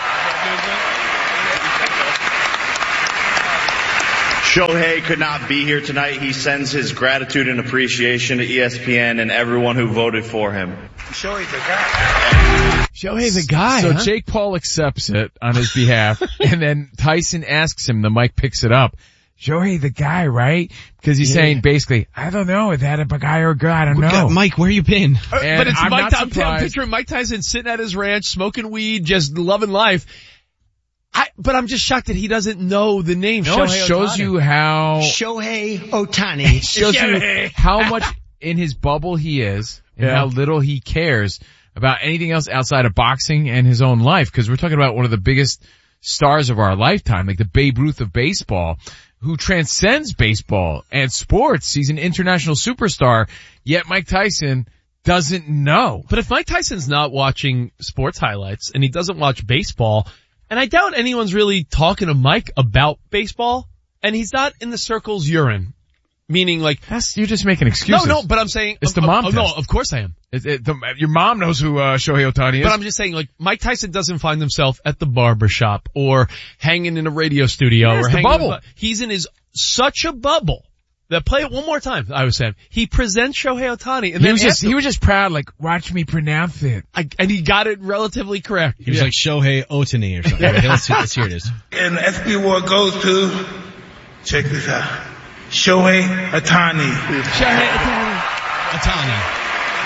[SPEAKER 11] Shohei could not be here tonight. He sends his gratitude and appreciation to E S P N and everyone who voted for him.
[SPEAKER 15] Shohei's the guy.
[SPEAKER 7] Shohei's the guy,
[SPEAKER 16] So
[SPEAKER 7] huh?
[SPEAKER 16] Jake Paul accepts it on his behalf, and then Tyson asks him, the mic picks it up. Shohei the guy, right? Because he's
[SPEAKER 19] Yeah.
[SPEAKER 16] saying basically, I don't know, is that a guy or a girl? I don't know.
[SPEAKER 19] God, Mike, where you been?
[SPEAKER 16] And
[SPEAKER 7] but it's
[SPEAKER 16] I'm
[SPEAKER 7] Mike,
[SPEAKER 16] not
[SPEAKER 7] I'm, I'm
[SPEAKER 16] surprised.
[SPEAKER 7] picturing Mike Tyson sitting at his ranch, smoking weed, just loving life. I, but I'm just shocked that he doesn't know the name.
[SPEAKER 16] No, it
[SPEAKER 7] Shohei
[SPEAKER 16] shows
[SPEAKER 7] Ohtani.
[SPEAKER 16] you how,
[SPEAKER 17] Shohei Ohtani.
[SPEAKER 16] it shows you how much in his bubble he is and
[SPEAKER 7] Yeah.
[SPEAKER 16] how little he cares about anything else outside of boxing and his own life. Cause we're talking about one of the biggest stars of our lifetime, like the Babe Ruth of baseball, who transcends baseball and sports. He's an international superstar, yet Mike Tyson doesn't know.
[SPEAKER 7] But if Mike Tyson's not watching sports highlights and he doesn't watch baseball, and I doubt anyone's really talking to Mike about baseball, and he's not in the circles you're in, meaning like,
[SPEAKER 16] That's, you're just making excuses.
[SPEAKER 7] no, no, but I'm saying,
[SPEAKER 16] It's the
[SPEAKER 7] oh,
[SPEAKER 16] mom
[SPEAKER 7] oh, no,
[SPEAKER 16] test.
[SPEAKER 7] of course I am.
[SPEAKER 16] It, it, the, your mom knows who uh, Shohei Ohtani is.
[SPEAKER 7] But I'm just saying, like, Mike Tyson doesn't find himself at the barber shop or hanging in a radio studio
[SPEAKER 16] Yeah,
[SPEAKER 7] or
[SPEAKER 16] it's the
[SPEAKER 7] hanging
[SPEAKER 16] bubble.
[SPEAKER 7] with- he's in his such a bubble that, play it one more time, I was saying. He presents Shohei Ohtani and
[SPEAKER 16] he
[SPEAKER 7] then
[SPEAKER 16] was just,
[SPEAKER 7] asks him-
[SPEAKER 16] he was just proud, like, watch me pronounce it.
[SPEAKER 7] I, and he got it relatively correct.
[SPEAKER 19] He was
[SPEAKER 7] Yeah.
[SPEAKER 19] like Shohei Ohtani or something. Okay, let's, see, let's hear it is.
[SPEAKER 15] And the S B award goes to, check this out, Shohei Ohtani.
[SPEAKER 7] Shohei Ohtani.
[SPEAKER 19] Ohtani.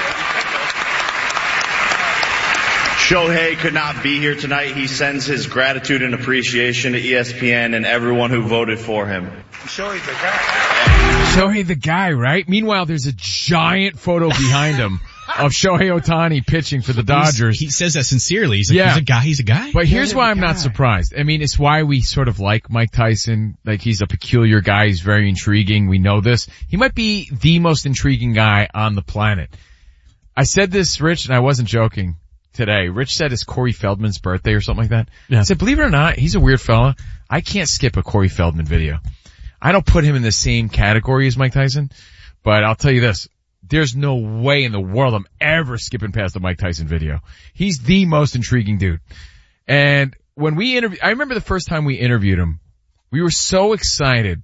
[SPEAKER 11] Shohei could not be here tonight. He sends his gratitude and appreciation to E S P N and everyone who voted for him.
[SPEAKER 15] Shohei's the guy.
[SPEAKER 16] Shohei the guy, right? Meanwhile, there's a giant photo behind him of Shohei Ohtani pitching for the Dodgers.
[SPEAKER 19] He says that sincerely. He's like,
[SPEAKER 16] Yeah.
[SPEAKER 19] he's a guy, he's a guy.
[SPEAKER 16] But here's
[SPEAKER 19] Yeah,
[SPEAKER 16] why
[SPEAKER 19] the
[SPEAKER 16] I'm not
[SPEAKER 19] guy.
[SPEAKER 16] surprised. I mean, it's why we sort of like Mike Tyson. Like, he's a peculiar guy. He's very intriguing. We know this. He might be the most intriguing guy on the planet. I said this, Rich, and I wasn't joking today. Rich said it's Corey Feldman's birthday or something like that.
[SPEAKER 7] Yeah.
[SPEAKER 16] I said, believe it or not, he's a weird fella. I can't skip a Corey Feldman video. I don't put him in the same category as Mike Tyson, but I'll tell you this. There's no way in the world I'm ever skipping past a Mike Tyson video. He's the most intriguing dude. And when we interviewed, I remember the first time we interviewed him, we were so excited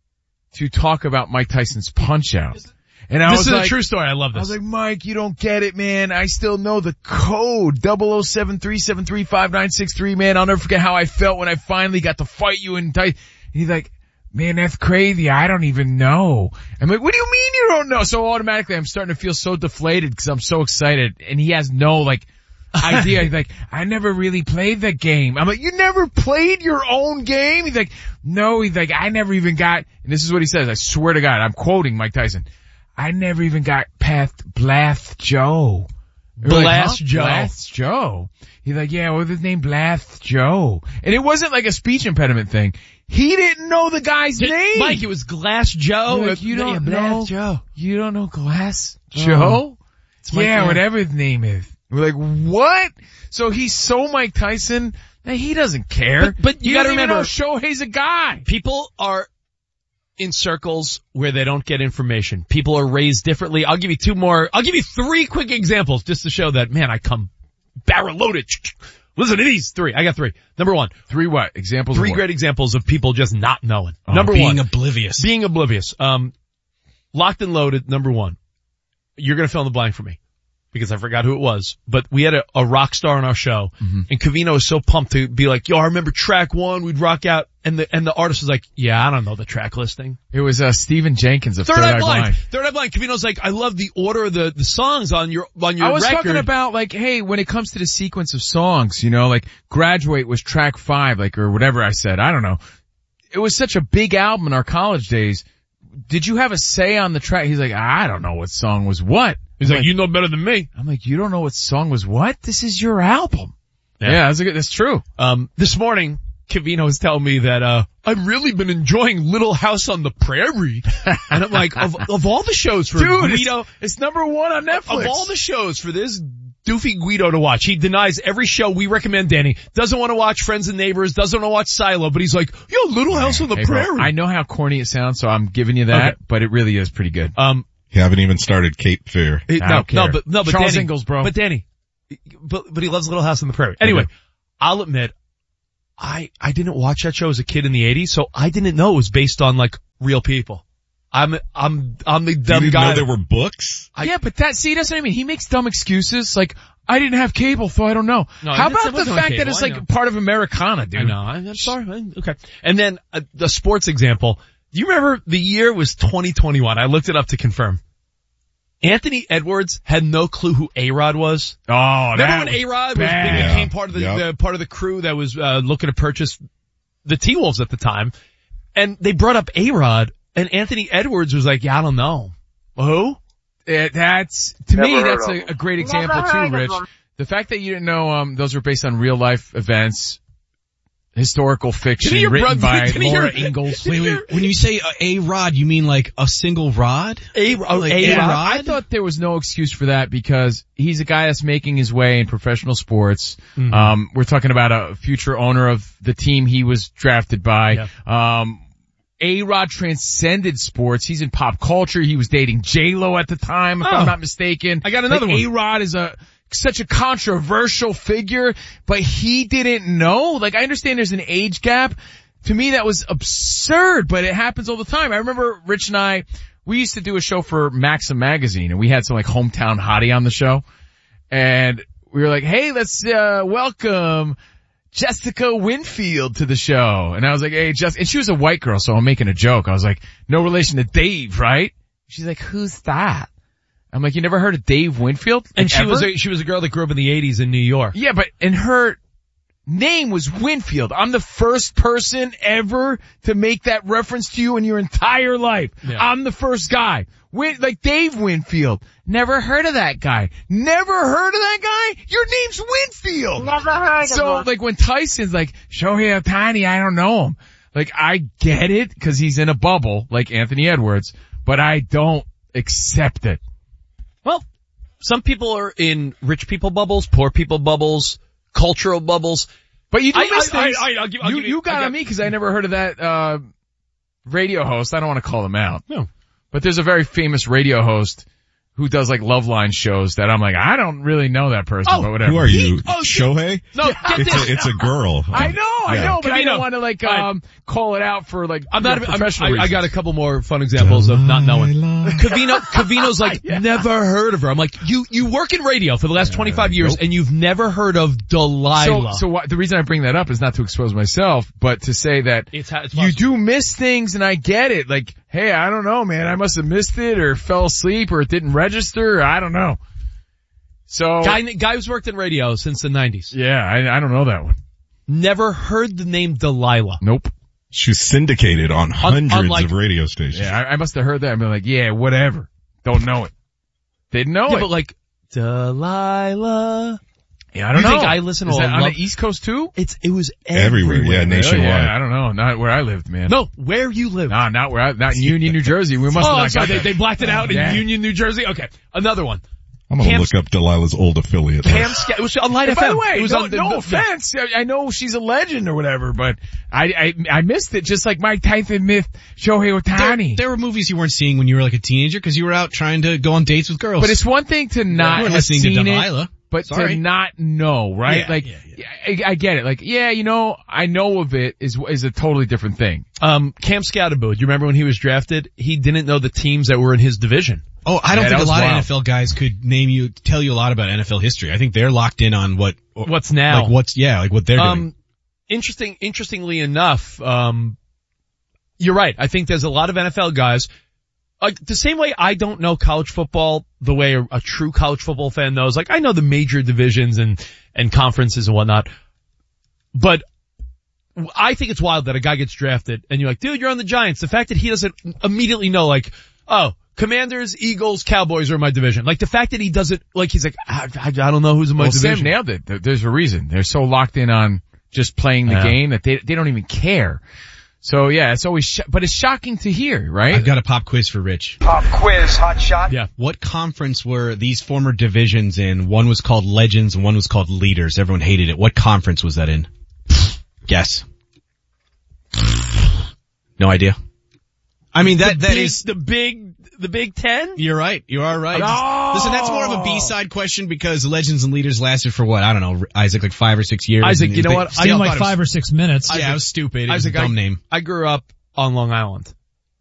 [SPEAKER 16] to talk about Mike Tyson's Punch Out. And I
[SPEAKER 7] This
[SPEAKER 16] was
[SPEAKER 7] is
[SPEAKER 16] like,
[SPEAKER 7] a true story. I love
[SPEAKER 16] I
[SPEAKER 7] this.
[SPEAKER 16] was like, Mike, you don't get it, man. I still know the code. double oh seven three seven three five nine six three, man. I'll never forget how I felt when I finally got to fight you in Tyson. And he's like, man, that's crazy. I don't even know. I'm like, what do you mean you don't know? So automatically I'm starting to feel so deflated because I'm so excited. And he has no, like, idea. He's like, I never really played the game. I'm like, you never played your own game? He's like, no. He's like, I never even got, and this is what he says. I swear to God, I'm quoting Mike Tyson. I never even got past Blast Joe. We're like,
[SPEAKER 7] Blast
[SPEAKER 16] huh?
[SPEAKER 7] Joe.
[SPEAKER 16] Blast Joe. He's like, yeah, what was his name? Blast Joe. And it wasn't like a speech impediment thing. He didn't know the guy's
[SPEAKER 7] Did-
[SPEAKER 16] name.
[SPEAKER 7] Mike, it was Glass Joe.
[SPEAKER 16] You're like, you
[SPEAKER 7] Yeah,
[SPEAKER 16] don't
[SPEAKER 7] Glass
[SPEAKER 16] know,
[SPEAKER 7] Joe.
[SPEAKER 16] you don't know Glass
[SPEAKER 7] Oh.
[SPEAKER 16] Joe?
[SPEAKER 7] Mike,
[SPEAKER 16] Yeah,
[SPEAKER 7] yeah.
[SPEAKER 16] whatever his name is. We're like, what? So he's so Mike Tyson that he doesn't care.
[SPEAKER 7] But- but you
[SPEAKER 16] He
[SPEAKER 7] gotta
[SPEAKER 16] doesn't even
[SPEAKER 7] remember-
[SPEAKER 16] know Shohei's a guy.
[SPEAKER 7] People are in circles where they don't get information. People are raised differently. I'll give you two more. I'll give you three quick examples just to show that, man, I come barrel loaded. Listen to these three. I got three. Number one.
[SPEAKER 16] Three what? Examples of
[SPEAKER 7] Three
[SPEAKER 16] what?
[SPEAKER 7] great examples of people just not knowing.
[SPEAKER 19] Oh,
[SPEAKER 7] Number
[SPEAKER 19] being
[SPEAKER 7] one.
[SPEAKER 19] oblivious.
[SPEAKER 7] Being oblivious. Um, locked and loaded, number one. You're gonna fill in the blank for me because I forgot who it was, but we had a, a rock star on our show,
[SPEAKER 16] Mm-hmm.
[SPEAKER 7] and Covino was so pumped to be like, yo, I remember track one, we'd rock out, and the, and the artist was like, yeah, I don't know the track listing.
[SPEAKER 16] It was, uh, Stephen Jenkins of
[SPEAKER 7] Third,
[SPEAKER 16] Third,
[SPEAKER 7] Eye
[SPEAKER 16] Eye
[SPEAKER 7] Blind.
[SPEAKER 16] Blind.
[SPEAKER 7] Third Eye Blind. Covino's like, I love the order of the, the songs on your, on your
[SPEAKER 16] I was
[SPEAKER 7] record.
[SPEAKER 16] talking about like, hey, when it comes to the sequence of songs, you know, like Graduate was track five, like, or whatever I said. I don't know. It was such a big album in our college days. Did you have a say on the track? He's like, I don't know what song was what.
[SPEAKER 7] He's
[SPEAKER 16] I'm
[SPEAKER 7] like, you know better than me.
[SPEAKER 16] I'm like, you don't know what song was what? This is your album.
[SPEAKER 7] Yeah.
[SPEAKER 16] Yeah, that's, a good, that's true.
[SPEAKER 7] Um, this morning, Covino was telling me that, uh, I've really been enjoying Little House on the Prairie. And I'm like, of, of all the shows for
[SPEAKER 16] Dude,
[SPEAKER 7] Guido,
[SPEAKER 16] it's, it's number one on Netflix.
[SPEAKER 7] of all the shows for this doofy Guido to watch, he denies every show we recommend Danny. Doesn't want to watch Friends and Neighbors, doesn't want to watch Silo, but he's like, yo, Little House on the
[SPEAKER 16] Hey, bro,
[SPEAKER 7] Prairie.
[SPEAKER 16] I know how corny it sounds, so I'm giving you that,
[SPEAKER 7] Okay.
[SPEAKER 16] but it really is pretty good.
[SPEAKER 7] Um,
[SPEAKER 18] You haven't even started Cape Fear.
[SPEAKER 7] it-
[SPEAKER 16] I
[SPEAKER 7] no,
[SPEAKER 16] don't
[SPEAKER 7] no,
[SPEAKER 16] care.
[SPEAKER 7] but, no, but
[SPEAKER 16] Charles
[SPEAKER 7] Danny,
[SPEAKER 16] Ingalls, bro.
[SPEAKER 7] But Danny, but, but he loves Little House on the Prairie. Anyway,
[SPEAKER 16] do.
[SPEAKER 7] I'll admit, I, I didn't watch that show as a kid in the eighties, so I didn't know it was based on like real people. I'm, I'm, I'm the
[SPEAKER 18] You
[SPEAKER 7] dumb
[SPEAKER 18] didn't
[SPEAKER 7] guy.
[SPEAKER 18] know there were books?
[SPEAKER 7] I-
[SPEAKER 16] yeah, but that, see, that's what I mean. He makes dumb excuses, like, I didn't have cable, so I don't know.
[SPEAKER 7] No,
[SPEAKER 16] How
[SPEAKER 7] it
[SPEAKER 16] about the
[SPEAKER 7] wasn't on
[SPEAKER 16] fact that
[SPEAKER 7] cable,
[SPEAKER 16] it's
[SPEAKER 7] I
[SPEAKER 16] like
[SPEAKER 7] know.
[SPEAKER 16] part of Americana, dude?
[SPEAKER 7] I know. I'm sorry. I'm- Okay. And then uh, the sports example. Do you remember the year was twenty twenty-one? I looked it up to confirm. Anthony Edwards had no clue who A-Rod was.
[SPEAKER 16] Oh,
[SPEAKER 7] Remember
[SPEAKER 16] that
[SPEAKER 7] when
[SPEAKER 16] was
[SPEAKER 7] A-Rod was,
[SPEAKER 16] bad.
[SPEAKER 7] became part of the,
[SPEAKER 18] Yep.
[SPEAKER 7] the part of the crew that was uh, looking to purchase the T-Wolves at the time, and they brought up A-Rod, and Anthony Edwards was like, "Yeah, I don't know who."
[SPEAKER 16] It, that's, to
[SPEAKER 20] Never
[SPEAKER 16] me,
[SPEAKER 20] heard
[SPEAKER 16] that's
[SPEAKER 20] of
[SPEAKER 16] a,
[SPEAKER 20] them.
[SPEAKER 16] a great
[SPEAKER 20] Never
[SPEAKER 16] example
[SPEAKER 20] heard
[SPEAKER 16] too,
[SPEAKER 20] of
[SPEAKER 16] Rich.
[SPEAKER 20] them.
[SPEAKER 16] The fact that you didn't know, um, those were based on real life events, historical fiction,
[SPEAKER 7] Didn't your
[SPEAKER 16] written
[SPEAKER 7] brother-
[SPEAKER 16] by
[SPEAKER 7] didn't your-
[SPEAKER 16] Laura Ingalls.
[SPEAKER 19] Wait, wait. When you say uh, a rod, you mean like a single rod?
[SPEAKER 7] A- oh,
[SPEAKER 19] Like
[SPEAKER 7] A-Rod?
[SPEAKER 19] A-Rod?
[SPEAKER 16] I thought there was no excuse for that because he's a guy that's making his way in professional sports.
[SPEAKER 7] Mhm.
[SPEAKER 16] Um, we're talking about a future owner of the team he was drafted by.
[SPEAKER 7] Yeah.
[SPEAKER 16] Um, A-Rod transcended sports. He's in pop culture. He was dating J-Lo at the time, if
[SPEAKER 7] Oh.
[SPEAKER 16] I'm not mistaken.
[SPEAKER 7] I got another
[SPEAKER 16] like,
[SPEAKER 7] one.
[SPEAKER 16] A-Rod is a such a controversial figure, but he didn't know. Like, I understand there's an age gap. To me, that was absurd, but it happens all the time. I remember Rich and I, we used to do a show for Maxim magazine, and we had some like hometown hottie on the show, and we were like, hey, let's uh welcome Jessica Winfield to the show. And I was like, hey, Jessica, and she was a white girl, so I'm making a joke. I was like, no relation to Dave, right? She's like, who's that? I'm like, you never heard of Dave Winfield?
[SPEAKER 7] And
[SPEAKER 16] Like,
[SPEAKER 7] she
[SPEAKER 16] ever?
[SPEAKER 7] was a, she was a girl that grew up in the eighties in New York.
[SPEAKER 16] Yeah, but, and her name was Winfield. I'm the first person ever to make that reference to you in your entire life.
[SPEAKER 7] Yeah.
[SPEAKER 16] I'm the first guy. Win, like Dave Winfield. Never heard of that guy. Never heard of that guy? Your name's Winfield.
[SPEAKER 20] Never heard of
[SPEAKER 16] So,
[SPEAKER 20] him.
[SPEAKER 16] like, when Tyson's like, Shohei Ohtani, I don't know him. Like, I get it, cause he's in a bubble, like Anthony Edwards, but I don't accept it.
[SPEAKER 7] Well, some people are in rich people bubbles, poor people bubbles, cultural bubbles.
[SPEAKER 16] But you do
[SPEAKER 7] I-
[SPEAKER 16] miss
[SPEAKER 7] I-
[SPEAKER 16] things.
[SPEAKER 7] I- I- I'll give- I'll
[SPEAKER 16] you,
[SPEAKER 7] give you-
[SPEAKER 16] you got
[SPEAKER 7] I got-
[SPEAKER 16] on me because I never heard of that, uh, radio host. I don't want to call him out.
[SPEAKER 7] No.
[SPEAKER 16] But there's a very famous radio host who does like Love Line shows that I'm like, I don't really know that person,
[SPEAKER 7] Oh,
[SPEAKER 16] but whatever.
[SPEAKER 18] Who are you?
[SPEAKER 7] He- oh,
[SPEAKER 18] Shohei?
[SPEAKER 7] No, get
[SPEAKER 18] It's
[SPEAKER 7] this.
[SPEAKER 18] a, it's a girl.
[SPEAKER 16] I know, I
[SPEAKER 18] Yeah.
[SPEAKER 16] know, but I
[SPEAKER 7] Covino.
[SPEAKER 16] don't want to like,
[SPEAKER 7] Fine.
[SPEAKER 16] um, call it out for like,
[SPEAKER 7] I'm
[SPEAKER 16] you
[SPEAKER 7] not,
[SPEAKER 16] know,
[SPEAKER 7] I'm,
[SPEAKER 16] professional
[SPEAKER 7] I, I
[SPEAKER 16] reasons.
[SPEAKER 7] got a couple more fun examples of not knowing. Covino, Covino's like, never heard of her. I'm like, you, you work in radio for the last twenty-five years
[SPEAKER 18] nope.
[SPEAKER 7] and you've never heard of
[SPEAKER 16] So,
[SPEAKER 7] Delilah.
[SPEAKER 16] so what, the reason I bring that up is not to expose myself, but to say that
[SPEAKER 7] It's how- it's
[SPEAKER 16] you do miss things and I get it. Like, hey, I don't know, man. I must have missed it or fell asleep or it didn't register. Or I don't know. So,
[SPEAKER 7] Guy, guy who's worked in radio since the nineties.
[SPEAKER 16] yeah, I, I don't know that one.
[SPEAKER 7] Never heard the name Delilah.
[SPEAKER 16] Nope.
[SPEAKER 18] She's syndicated on hundreds
[SPEAKER 7] unlike-
[SPEAKER 18] of radio stations.
[SPEAKER 16] Yeah, I, I must have heard that and been like, yeah, whatever. Don't know it. Didn't know
[SPEAKER 7] Yeah,
[SPEAKER 16] it.
[SPEAKER 7] but like, Delilah.
[SPEAKER 16] yeah, I don't
[SPEAKER 7] you
[SPEAKER 16] know.
[SPEAKER 7] think I listen to
[SPEAKER 16] Is
[SPEAKER 7] a
[SPEAKER 16] that on
[SPEAKER 7] love-
[SPEAKER 16] the East Coast too?
[SPEAKER 7] It's, it was
[SPEAKER 18] Everywhere,
[SPEAKER 7] everywhere.
[SPEAKER 18] yeah, nationwide.
[SPEAKER 16] Yeah, I don't know. Not where I lived, man.
[SPEAKER 7] No, where you live.
[SPEAKER 16] Nah, not where I, not in Union, New Jersey. We must
[SPEAKER 7] Oh,
[SPEAKER 16] have
[SPEAKER 7] I'm
[SPEAKER 16] not
[SPEAKER 7] sorry,
[SPEAKER 16] got
[SPEAKER 7] they,
[SPEAKER 16] that.
[SPEAKER 7] they blacked it out in
[SPEAKER 16] Yeah.
[SPEAKER 7] Union, New Jersey. Okay, another one.
[SPEAKER 18] I'm gonna
[SPEAKER 7] Cam-
[SPEAKER 18] look up Delilah's old affiliate.
[SPEAKER 7] Cam Sca- it was on Light
[SPEAKER 16] And
[SPEAKER 7] F M.
[SPEAKER 16] by the way,
[SPEAKER 7] it was
[SPEAKER 16] no,
[SPEAKER 7] on the,
[SPEAKER 16] no
[SPEAKER 7] the-
[SPEAKER 16] offense. I, I know she's a legend or whatever, but I, I, I missed it just like Mike Tyson missed Shohei
[SPEAKER 19] There,
[SPEAKER 16] Ohtani.
[SPEAKER 19] there were movies you weren't seeing when you were like a teenager because you were out trying to go on dates with girls.
[SPEAKER 16] But it's one thing to
[SPEAKER 19] you
[SPEAKER 16] not
[SPEAKER 19] weren't
[SPEAKER 16] have
[SPEAKER 19] listening to
[SPEAKER 16] seen
[SPEAKER 19] Delilah.
[SPEAKER 16] it, but
[SPEAKER 19] Sorry.
[SPEAKER 16] to not know, right?
[SPEAKER 19] Yeah,
[SPEAKER 16] like,
[SPEAKER 19] yeah, yeah.
[SPEAKER 16] I, I get it. Like, yeah, you know, I know of it is is a totally different thing.
[SPEAKER 7] Um, Cam Scatterbo, do you remember when he was drafted? He didn't know the teams that were in his division.
[SPEAKER 19] Oh, I don't
[SPEAKER 16] Yeah, that
[SPEAKER 19] think a
[SPEAKER 16] was
[SPEAKER 19] lot
[SPEAKER 16] wild.
[SPEAKER 19] of N F L guys could name you, tell you a lot about N F L history. I think they're locked in on what,
[SPEAKER 7] What's now?
[SPEAKER 19] like what's, yeah, like what they're doing.
[SPEAKER 7] Um, interesting, interestingly enough, um, you're right. I think there's a lot of N F L guys, like the same way I don't know college football the way a, a true college football fan knows. Like I know the major divisions and, and conferences and whatnot, but I think it's wild that a guy gets drafted and you're like, dude, you're on the Giants. The fact that he doesn't immediately know, like, oh, Commanders, Eagles, Cowboys are in my division. Like the fact that he doesn't, like he's like, I, I, I don't know who's in my
[SPEAKER 16] Well,
[SPEAKER 7] division.
[SPEAKER 16] Sam nailed it. There- There's a reason. They're so locked in on just playing the
[SPEAKER 7] Yeah.
[SPEAKER 16] game that they they don't even care. So yeah, it's always, sh- but it's shocking to hear, right?
[SPEAKER 19] I've got a pop quiz for Rich.
[SPEAKER 17] Pop quiz, hot shot.
[SPEAKER 7] Yeah.
[SPEAKER 19] What conference were these former divisions in? One was called Legends and one was called Leaders. Everyone hated it. What conference was that in? Guess. No idea. I mean, that,
[SPEAKER 7] the
[SPEAKER 19] that
[SPEAKER 7] big,
[SPEAKER 19] is,
[SPEAKER 7] the big, the Big Ten?
[SPEAKER 19] you're right. You are right.
[SPEAKER 7] Oh!
[SPEAKER 19] Listen, that's more of a B-side question because Legends and Leaders lasted for what? I don't know, Isaac, like five or six years.
[SPEAKER 7] Isaac, you know
[SPEAKER 19] They-
[SPEAKER 7] what?
[SPEAKER 19] still
[SPEAKER 14] I
[SPEAKER 19] thought
[SPEAKER 14] like
[SPEAKER 19] it was-
[SPEAKER 14] five or six minutes.
[SPEAKER 19] Yeah, it was stupid. It was
[SPEAKER 7] Isaac,
[SPEAKER 19] a dumb
[SPEAKER 7] I,
[SPEAKER 19] name.
[SPEAKER 7] I grew up on Long Island.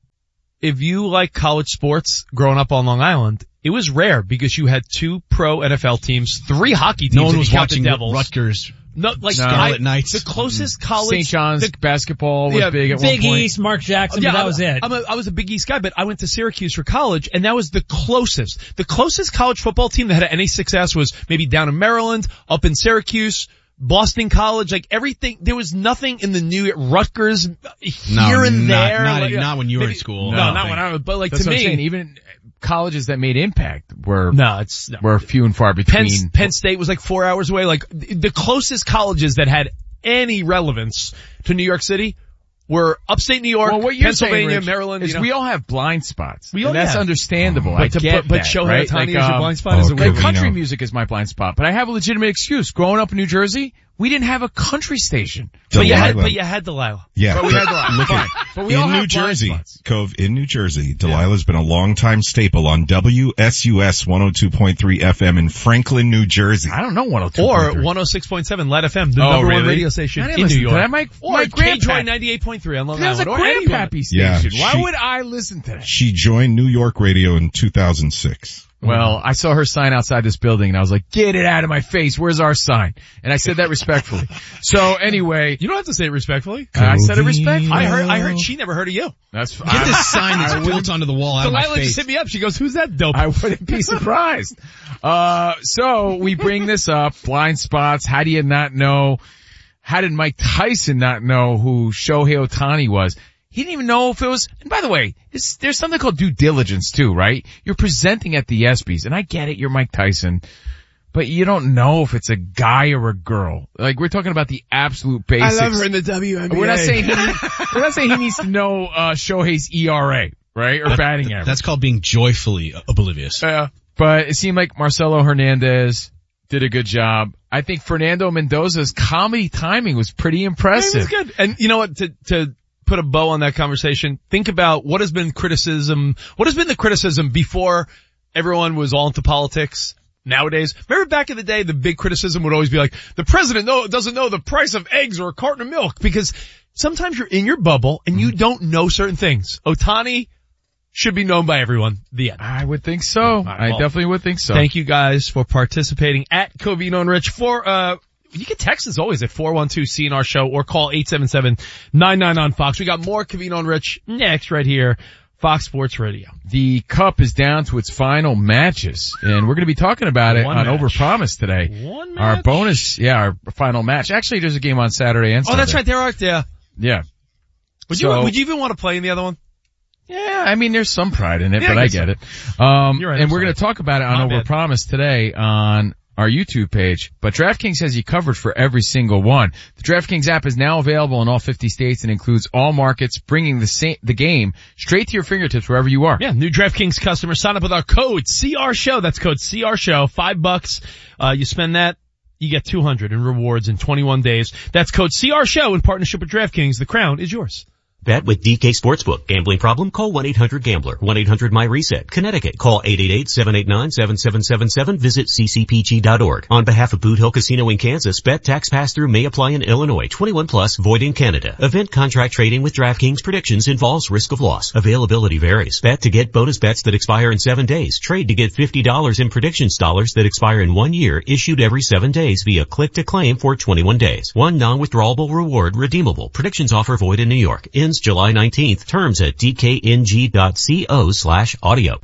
[SPEAKER 7] If you like college sports growing up on Long Island, it was rare because you had two pro N F L teams, three hockey teams.
[SPEAKER 19] No one
[SPEAKER 7] if
[SPEAKER 19] was
[SPEAKER 7] you count the
[SPEAKER 19] watching
[SPEAKER 7] Devils.
[SPEAKER 19] Rutgers.
[SPEAKER 7] No, like
[SPEAKER 19] Scarlet
[SPEAKER 7] I,
[SPEAKER 19] Knights.
[SPEAKER 7] the closest college.
[SPEAKER 16] Saint John's
[SPEAKER 7] the,
[SPEAKER 16] basketball was
[SPEAKER 7] Yeah,
[SPEAKER 16] big at
[SPEAKER 14] Big
[SPEAKER 16] one point.
[SPEAKER 14] East, Mark Jackson,
[SPEAKER 7] yeah,
[SPEAKER 14] but that
[SPEAKER 7] I'm-
[SPEAKER 14] was it.
[SPEAKER 7] I'm a, I was a Big East guy, but I went to Syracuse for college, and that was the closest. The closest college football team that had an N A six S was maybe down in Maryland, up in Syracuse, Boston College, like everything. There was nothing in the new Rutgers here
[SPEAKER 19] No,
[SPEAKER 7] and
[SPEAKER 19] not-
[SPEAKER 7] there.
[SPEAKER 19] not-
[SPEAKER 7] like,
[SPEAKER 19] not when you were in
[SPEAKER 7] maybe-
[SPEAKER 19] school.
[SPEAKER 7] No,
[SPEAKER 19] I don't
[SPEAKER 7] not
[SPEAKER 19] think.
[SPEAKER 7] when I was. But like
[SPEAKER 16] That's
[SPEAKER 7] to
[SPEAKER 16] what
[SPEAKER 7] me,
[SPEAKER 16] I'm saying. Even colleges that made impact were
[SPEAKER 7] no, it's no.
[SPEAKER 16] were few and far
[SPEAKER 7] Penn,
[SPEAKER 16] between.
[SPEAKER 7] Penn State was like four hours away. Like the closest colleges that had any relevance to New York City were upstate New York,
[SPEAKER 16] well, what you're
[SPEAKER 7] Pennsylvania,
[SPEAKER 16] saying, Rich,
[SPEAKER 7] Maryland.
[SPEAKER 16] is
[SPEAKER 7] You know?
[SPEAKER 16] we all have blind spots.
[SPEAKER 7] We all-
[SPEAKER 16] and that's
[SPEAKER 7] yeah.
[SPEAKER 16] understandable.
[SPEAKER 7] But
[SPEAKER 16] I
[SPEAKER 7] to-
[SPEAKER 16] get
[SPEAKER 7] but- but
[SPEAKER 16] that,
[SPEAKER 7] Shohei
[SPEAKER 16] right?
[SPEAKER 7] Ohtani
[SPEAKER 16] Like,
[SPEAKER 7] is your
[SPEAKER 16] um,
[SPEAKER 7] blind spot
[SPEAKER 18] oh,
[SPEAKER 7] is a
[SPEAKER 18] okay.
[SPEAKER 7] weird
[SPEAKER 16] Like
[SPEAKER 7] one.
[SPEAKER 16] country
[SPEAKER 18] Covino.
[SPEAKER 16] music is my blind spot, but I have a legitimate excuse. Growing up in New Jersey, we didn't have a country station.
[SPEAKER 7] But you had,
[SPEAKER 18] Delilah.
[SPEAKER 7] but you had Delilah.
[SPEAKER 18] Yeah.
[SPEAKER 16] But we had Delilah.
[SPEAKER 18] Look
[SPEAKER 16] Fine.
[SPEAKER 18] at,
[SPEAKER 16] But we all
[SPEAKER 18] in
[SPEAKER 16] have
[SPEAKER 18] New
[SPEAKER 16] blind
[SPEAKER 18] Jersey,
[SPEAKER 16] spots.
[SPEAKER 18] Cove, in New Jersey, Delilah's been a longtime staple on W S U S one oh two point three F M in Franklin, New Jersey.
[SPEAKER 16] I don't know one oh two
[SPEAKER 7] Or
[SPEAKER 16] point three.
[SPEAKER 7] one oh six point seven L E D F M, the
[SPEAKER 16] Oh,
[SPEAKER 7] number one
[SPEAKER 16] really?
[SPEAKER 7] radio station
[SPEAKER 16] I didn't
[SPEAKER 7] in
[SPEAKER 16] listen
[SPEAKER 7] New
[SPEAKER 16] to
[SPEAKER 7] York.
[SPEAKER 16] that. My-
[SPEAKER 7] or
[SPEAKER 16] my
[SPEAKER 7] K
[SPEAKER 16] grandpa-
[SPEAKER 7] Joy ninety-eight point three on Long
[SPEAKER 16] There's a
[SPEAKER 7] Island. Or anyone.
[SPEAKER 16] grandpappy
[SPEAKER 18] Yeah,
[SPEAKER 16] station. Why
[SPEAKER 18] she-
[SPEAKER 16] would I listen to that?
[SPEAKER 18] She joined New York radio in two thousand six.
[SPEAKER 16] Well, I saw her sign outside this building and I was like, get it out of my face. Where's our sign? And I said that respectfully. So anyway.
[SPEAKER 7] You don't have to say it respectfully.
[SPEAKER 16] Uh, I said it respectfully.
[SPEAKER 7] I heard, I heard she never heard of you.
[SPEAKER 16] That's
[SPEAKER 19] Get this sign that's built onto the wall out of my
[SPEAKER 7] Delilah just
[SPEAKER 19] face.
[SPEAKER 7] hit me up. She goes, who's that dope?
[SPEAKER 16] I wouldn't be surprised. Uh, so we bring this up, blind spots. How do you not know? How did Mike Tyson not know who Shohei Ohtani was? He didn't even know if it was, and by the way, it's, there's something called due diligence too, right? You're presenting at the ESPYs, and I get it, you're Mike Tyson, but you don't know if it's a guy or a girl. Like, we're talking about the absolute basics.
[SPEAKER 7] I love her in the W N B A.
[SPEAKER 16] We're not saying he, we're not saying he needs to know, uh, Shohei's E R A, right? Or batting average.
[SPEAKER 19] That's called being joyfully oblivious.
[SPEAKER 16] Yeah. But it seemed like Marcelo Hernandez did a good job. I think Fernando Mendoza's comedy timing was pretty impressive.
[SPEAKER 7] It was good. And you know what, to, to put a bow on that conversation, think about what has been criticism, what has been the criticism before everyone was all into politics nowadays. Remember back in the day, the big criticism would always be like, the president know, doesn't know the price of eggs or a carton of milk, because sometimes you're in your bubble and you don't know certain things. Ohtani should be known by everyone. The end.
[SPEAKER 16] I would think so.
[SPEAKER 7] Right,
[SPEAKER 16] I
[SPEAKER 7] well,
[SPEAKER 16] definitely would think so.
[SPEAKER 7] Thank you guys for participating at Covino and Rich. For, uh, you can text us always at four one two C N R show or call eight seven seven nine nine on Fox. We got more Covino and Rich next right here. Fox Sports Radio.
[SPEAKER 16] The Cup is down to its final matches, and we're going to be talking about it
[SPEAKER 7] One
[SPEAKER 16] on
[SPEAKER 7] match.
[SPEAKER 16] Overpromise today.
[SPEAKER 7] One match?
[SPEAKER 16] Our bonus, yeah, our final match. Actually, there's a game on Saturday and
[SPEAKER 7] Oh,
[SPEAKER 16] Sunday.
[SPEAKER 7] that's right. There are, yeah.
[SPEAKER 16] Yeah.
[SPEAKER 7] Would
[SPEAKER 16] So-
[SPEAKER 7] you, would you even want to play in the other one?
[SPEAKER 16] Yeah, I mean, there's some pride in it,
[SPEAKER 7] Yeah, I
[SPEAKER 16] but I
[SPEAKER 7] guess
[SPEAKER 16] get
[SPEAKER 7] so.
[SPEAKER 16] it. Um,
[SPEAKER 7] You're right,
[SPEAKER 16] and
[SPEAKER 7] I'm
[SPEAKER 16] we're
[SPEAKER 7] sorry.
[SPEAKER 16] going to talk about it on
[SPEAKER 7] My bad.
[SPEAKER 16] Overpromise today on our YouTube page. But DraftKings has you covered for every single one. The DraftKings app is now available in all fifty states and includes all markets, bringing the same, the game straight to your fingertips wherever you are.
[SPEAKER 7] Yeah, new DraftKings customers sign up with our code C R Show. That's code C R Show. Five bucks. Uh, you spend that, you get two hundred in rewards in twenty-one days. That's code C R Show in partnership with DraftKings. The crown is yours.
[SPEAKER 20] Bet with D K Sportsbook. Gambling problem? Call one eight hundred gambler. one eight hundred my reset. Connecticut. Call eight eight eight seven eight nine seven seven seven seven. Visit c c p g dot org. On behalf of Boot Hill Casino in Kansas, bet tax pass-through may apply in Illinois. twenty-one plus, void in Canada. Event contract trading with DraftKings predictions involves risk of loss. Availability varies. Bet to get bonus bets that expire in seven days. Trade to get fifty dollars in predictions dollars that expire in one year, issued every seven days via click to claim for twenty-one days. One non-withdrawable reward redeemable. Predictions offer void in New York. Ends July nineteenth. Terms at d k n g dot co slash audio.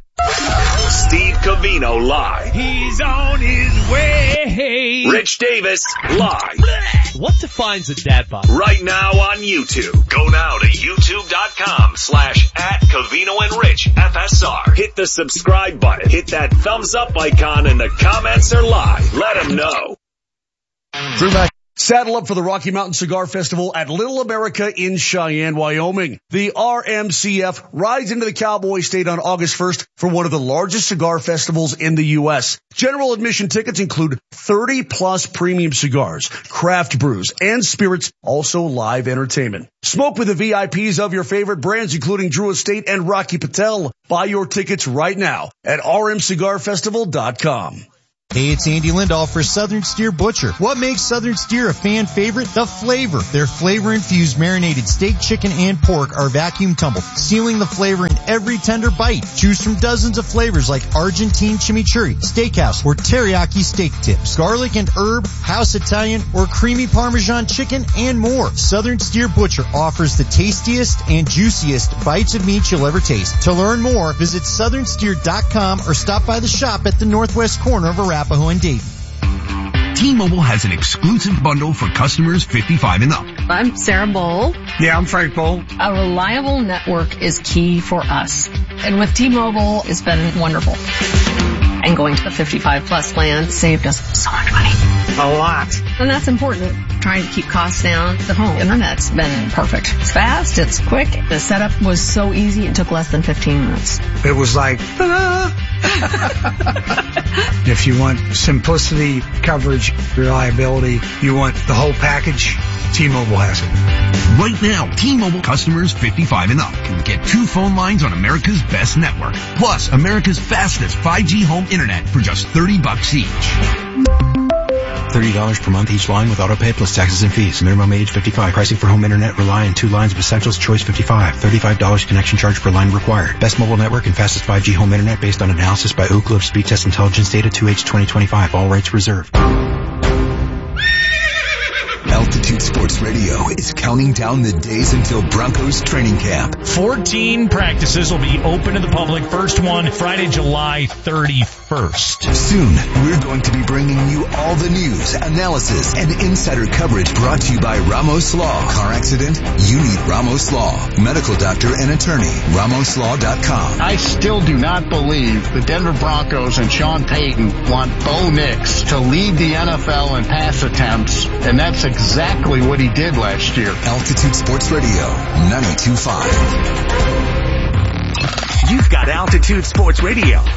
[SPEAKER 4] Steve Covino live. He's on his way. Rich Davis live.
[SPEAKER 7] What defines a dad bod?
[SPEAKER 4] Right now on YouTube. Go now to youtube.com slash at Covino and Rich F S R. Hit the subscribe button. Hit that thumbs up icon and the comments are live. Let them know.
[SPEAKER 16] Drew Mac-
[SPEAKER 5] Saddle up for the Rocky Mountain Cigar Festival at Little America in Cheyenne, Wyoming. The R M C F rides into the Cowboy State on August first for one of the largest cigar festivals in the U S. General admission tickets include thirty plus premium cigars, craft brews, and spirits, also live entertainment. Smoke with the V I Ps of your favorite brands, including Drew Estate and Rocky Patel. Buy your tickets right now at r m cigar festival dot com.
[SPEAKER 13] Hey, it's Andy Lindahl for Southern Steer Butcher. What makes Southern Steer a fan favorite? The flavor. Their flavor-infused marinated steak, chicken, and pork are vacuum tumbled, sealing the flavor in every tender bite. Choose from dozens of flavors like Argentine chimichurri, steakhouse, or teriyaki steak tips, garlic and herb, house Italian, or creamy Parmesan chicken, and more. Southern Steer Butcher offers the tastiest and juiciest bites of meat you'll ever taste. To learn more, visit southern steer dot com or stop by the shop at the northwest corner of Arapahoe and Dayton.
[SPEAKER 21] T-Mobile has an exclusive bundle for customers fifty-five and up.
[SPEAKER 22] I'm Sarah Bowl.
[SPEAKER 21] Yeah, I'm Frank Bowl.
[SPEAKER 22] A reliable network is key for us. And with T-Mobile, it's been wonderful. And going to the fifty-five plus plan saved us so much money.
[SPEAKER 21] A lot.
[SPEAKER 22] And that's important. Trying to keep costs down. The home internet's been perfect. It's fast, it's quick. The setup was so easy, it took less than fifteen minutes.
[SPEAKER 21] It was like, ah. If you want simplicity, coverage, reliability, you want the whole package, T-Mobile has it. Right now, T-Mobile customers fifty-five and up can get two phone lines on America's best network, plus America's fastest five G home internet for just thirty bucks each.
[SPEAKER 23] thirty dollars per month each line with autopay plus taxes and fees. Minimum age fifty-five. Pricing for home internet rely on two lines of Essentials Choice fifty-five. thirty-five dollars connection charge per line required. Best mobile network and fastest five G home internet based on analysis by Ookla of Speed Test Intelligence data two H twenty twenty-five. All rights reserved.
[SPEAKER 8] Altitude Sports Radio is counting down the days until Broncos training camp.
[SPEAKER 12] fourteen practices will be open to the public. First one Friday, July thirty-first.
[SPEAKER 8] Soon, we're going to be bringing you all the news, analysis, and insider coverage brought to you by Ramos Law. Car accident? You need Ramos Law. Medical doctor and attorney. Ramos Law dot com.
[SPEAKER 24] I still do not believe the Denver Broncos and Sean Payton want Bo Nix to lead the N F L in pass attempts, and that's exactly what he did last year.
[SPEAKER 8] Altitude Sports Radio, ninety-two point five.
[SPEAKER 4] You've got Altitude Sports Radio.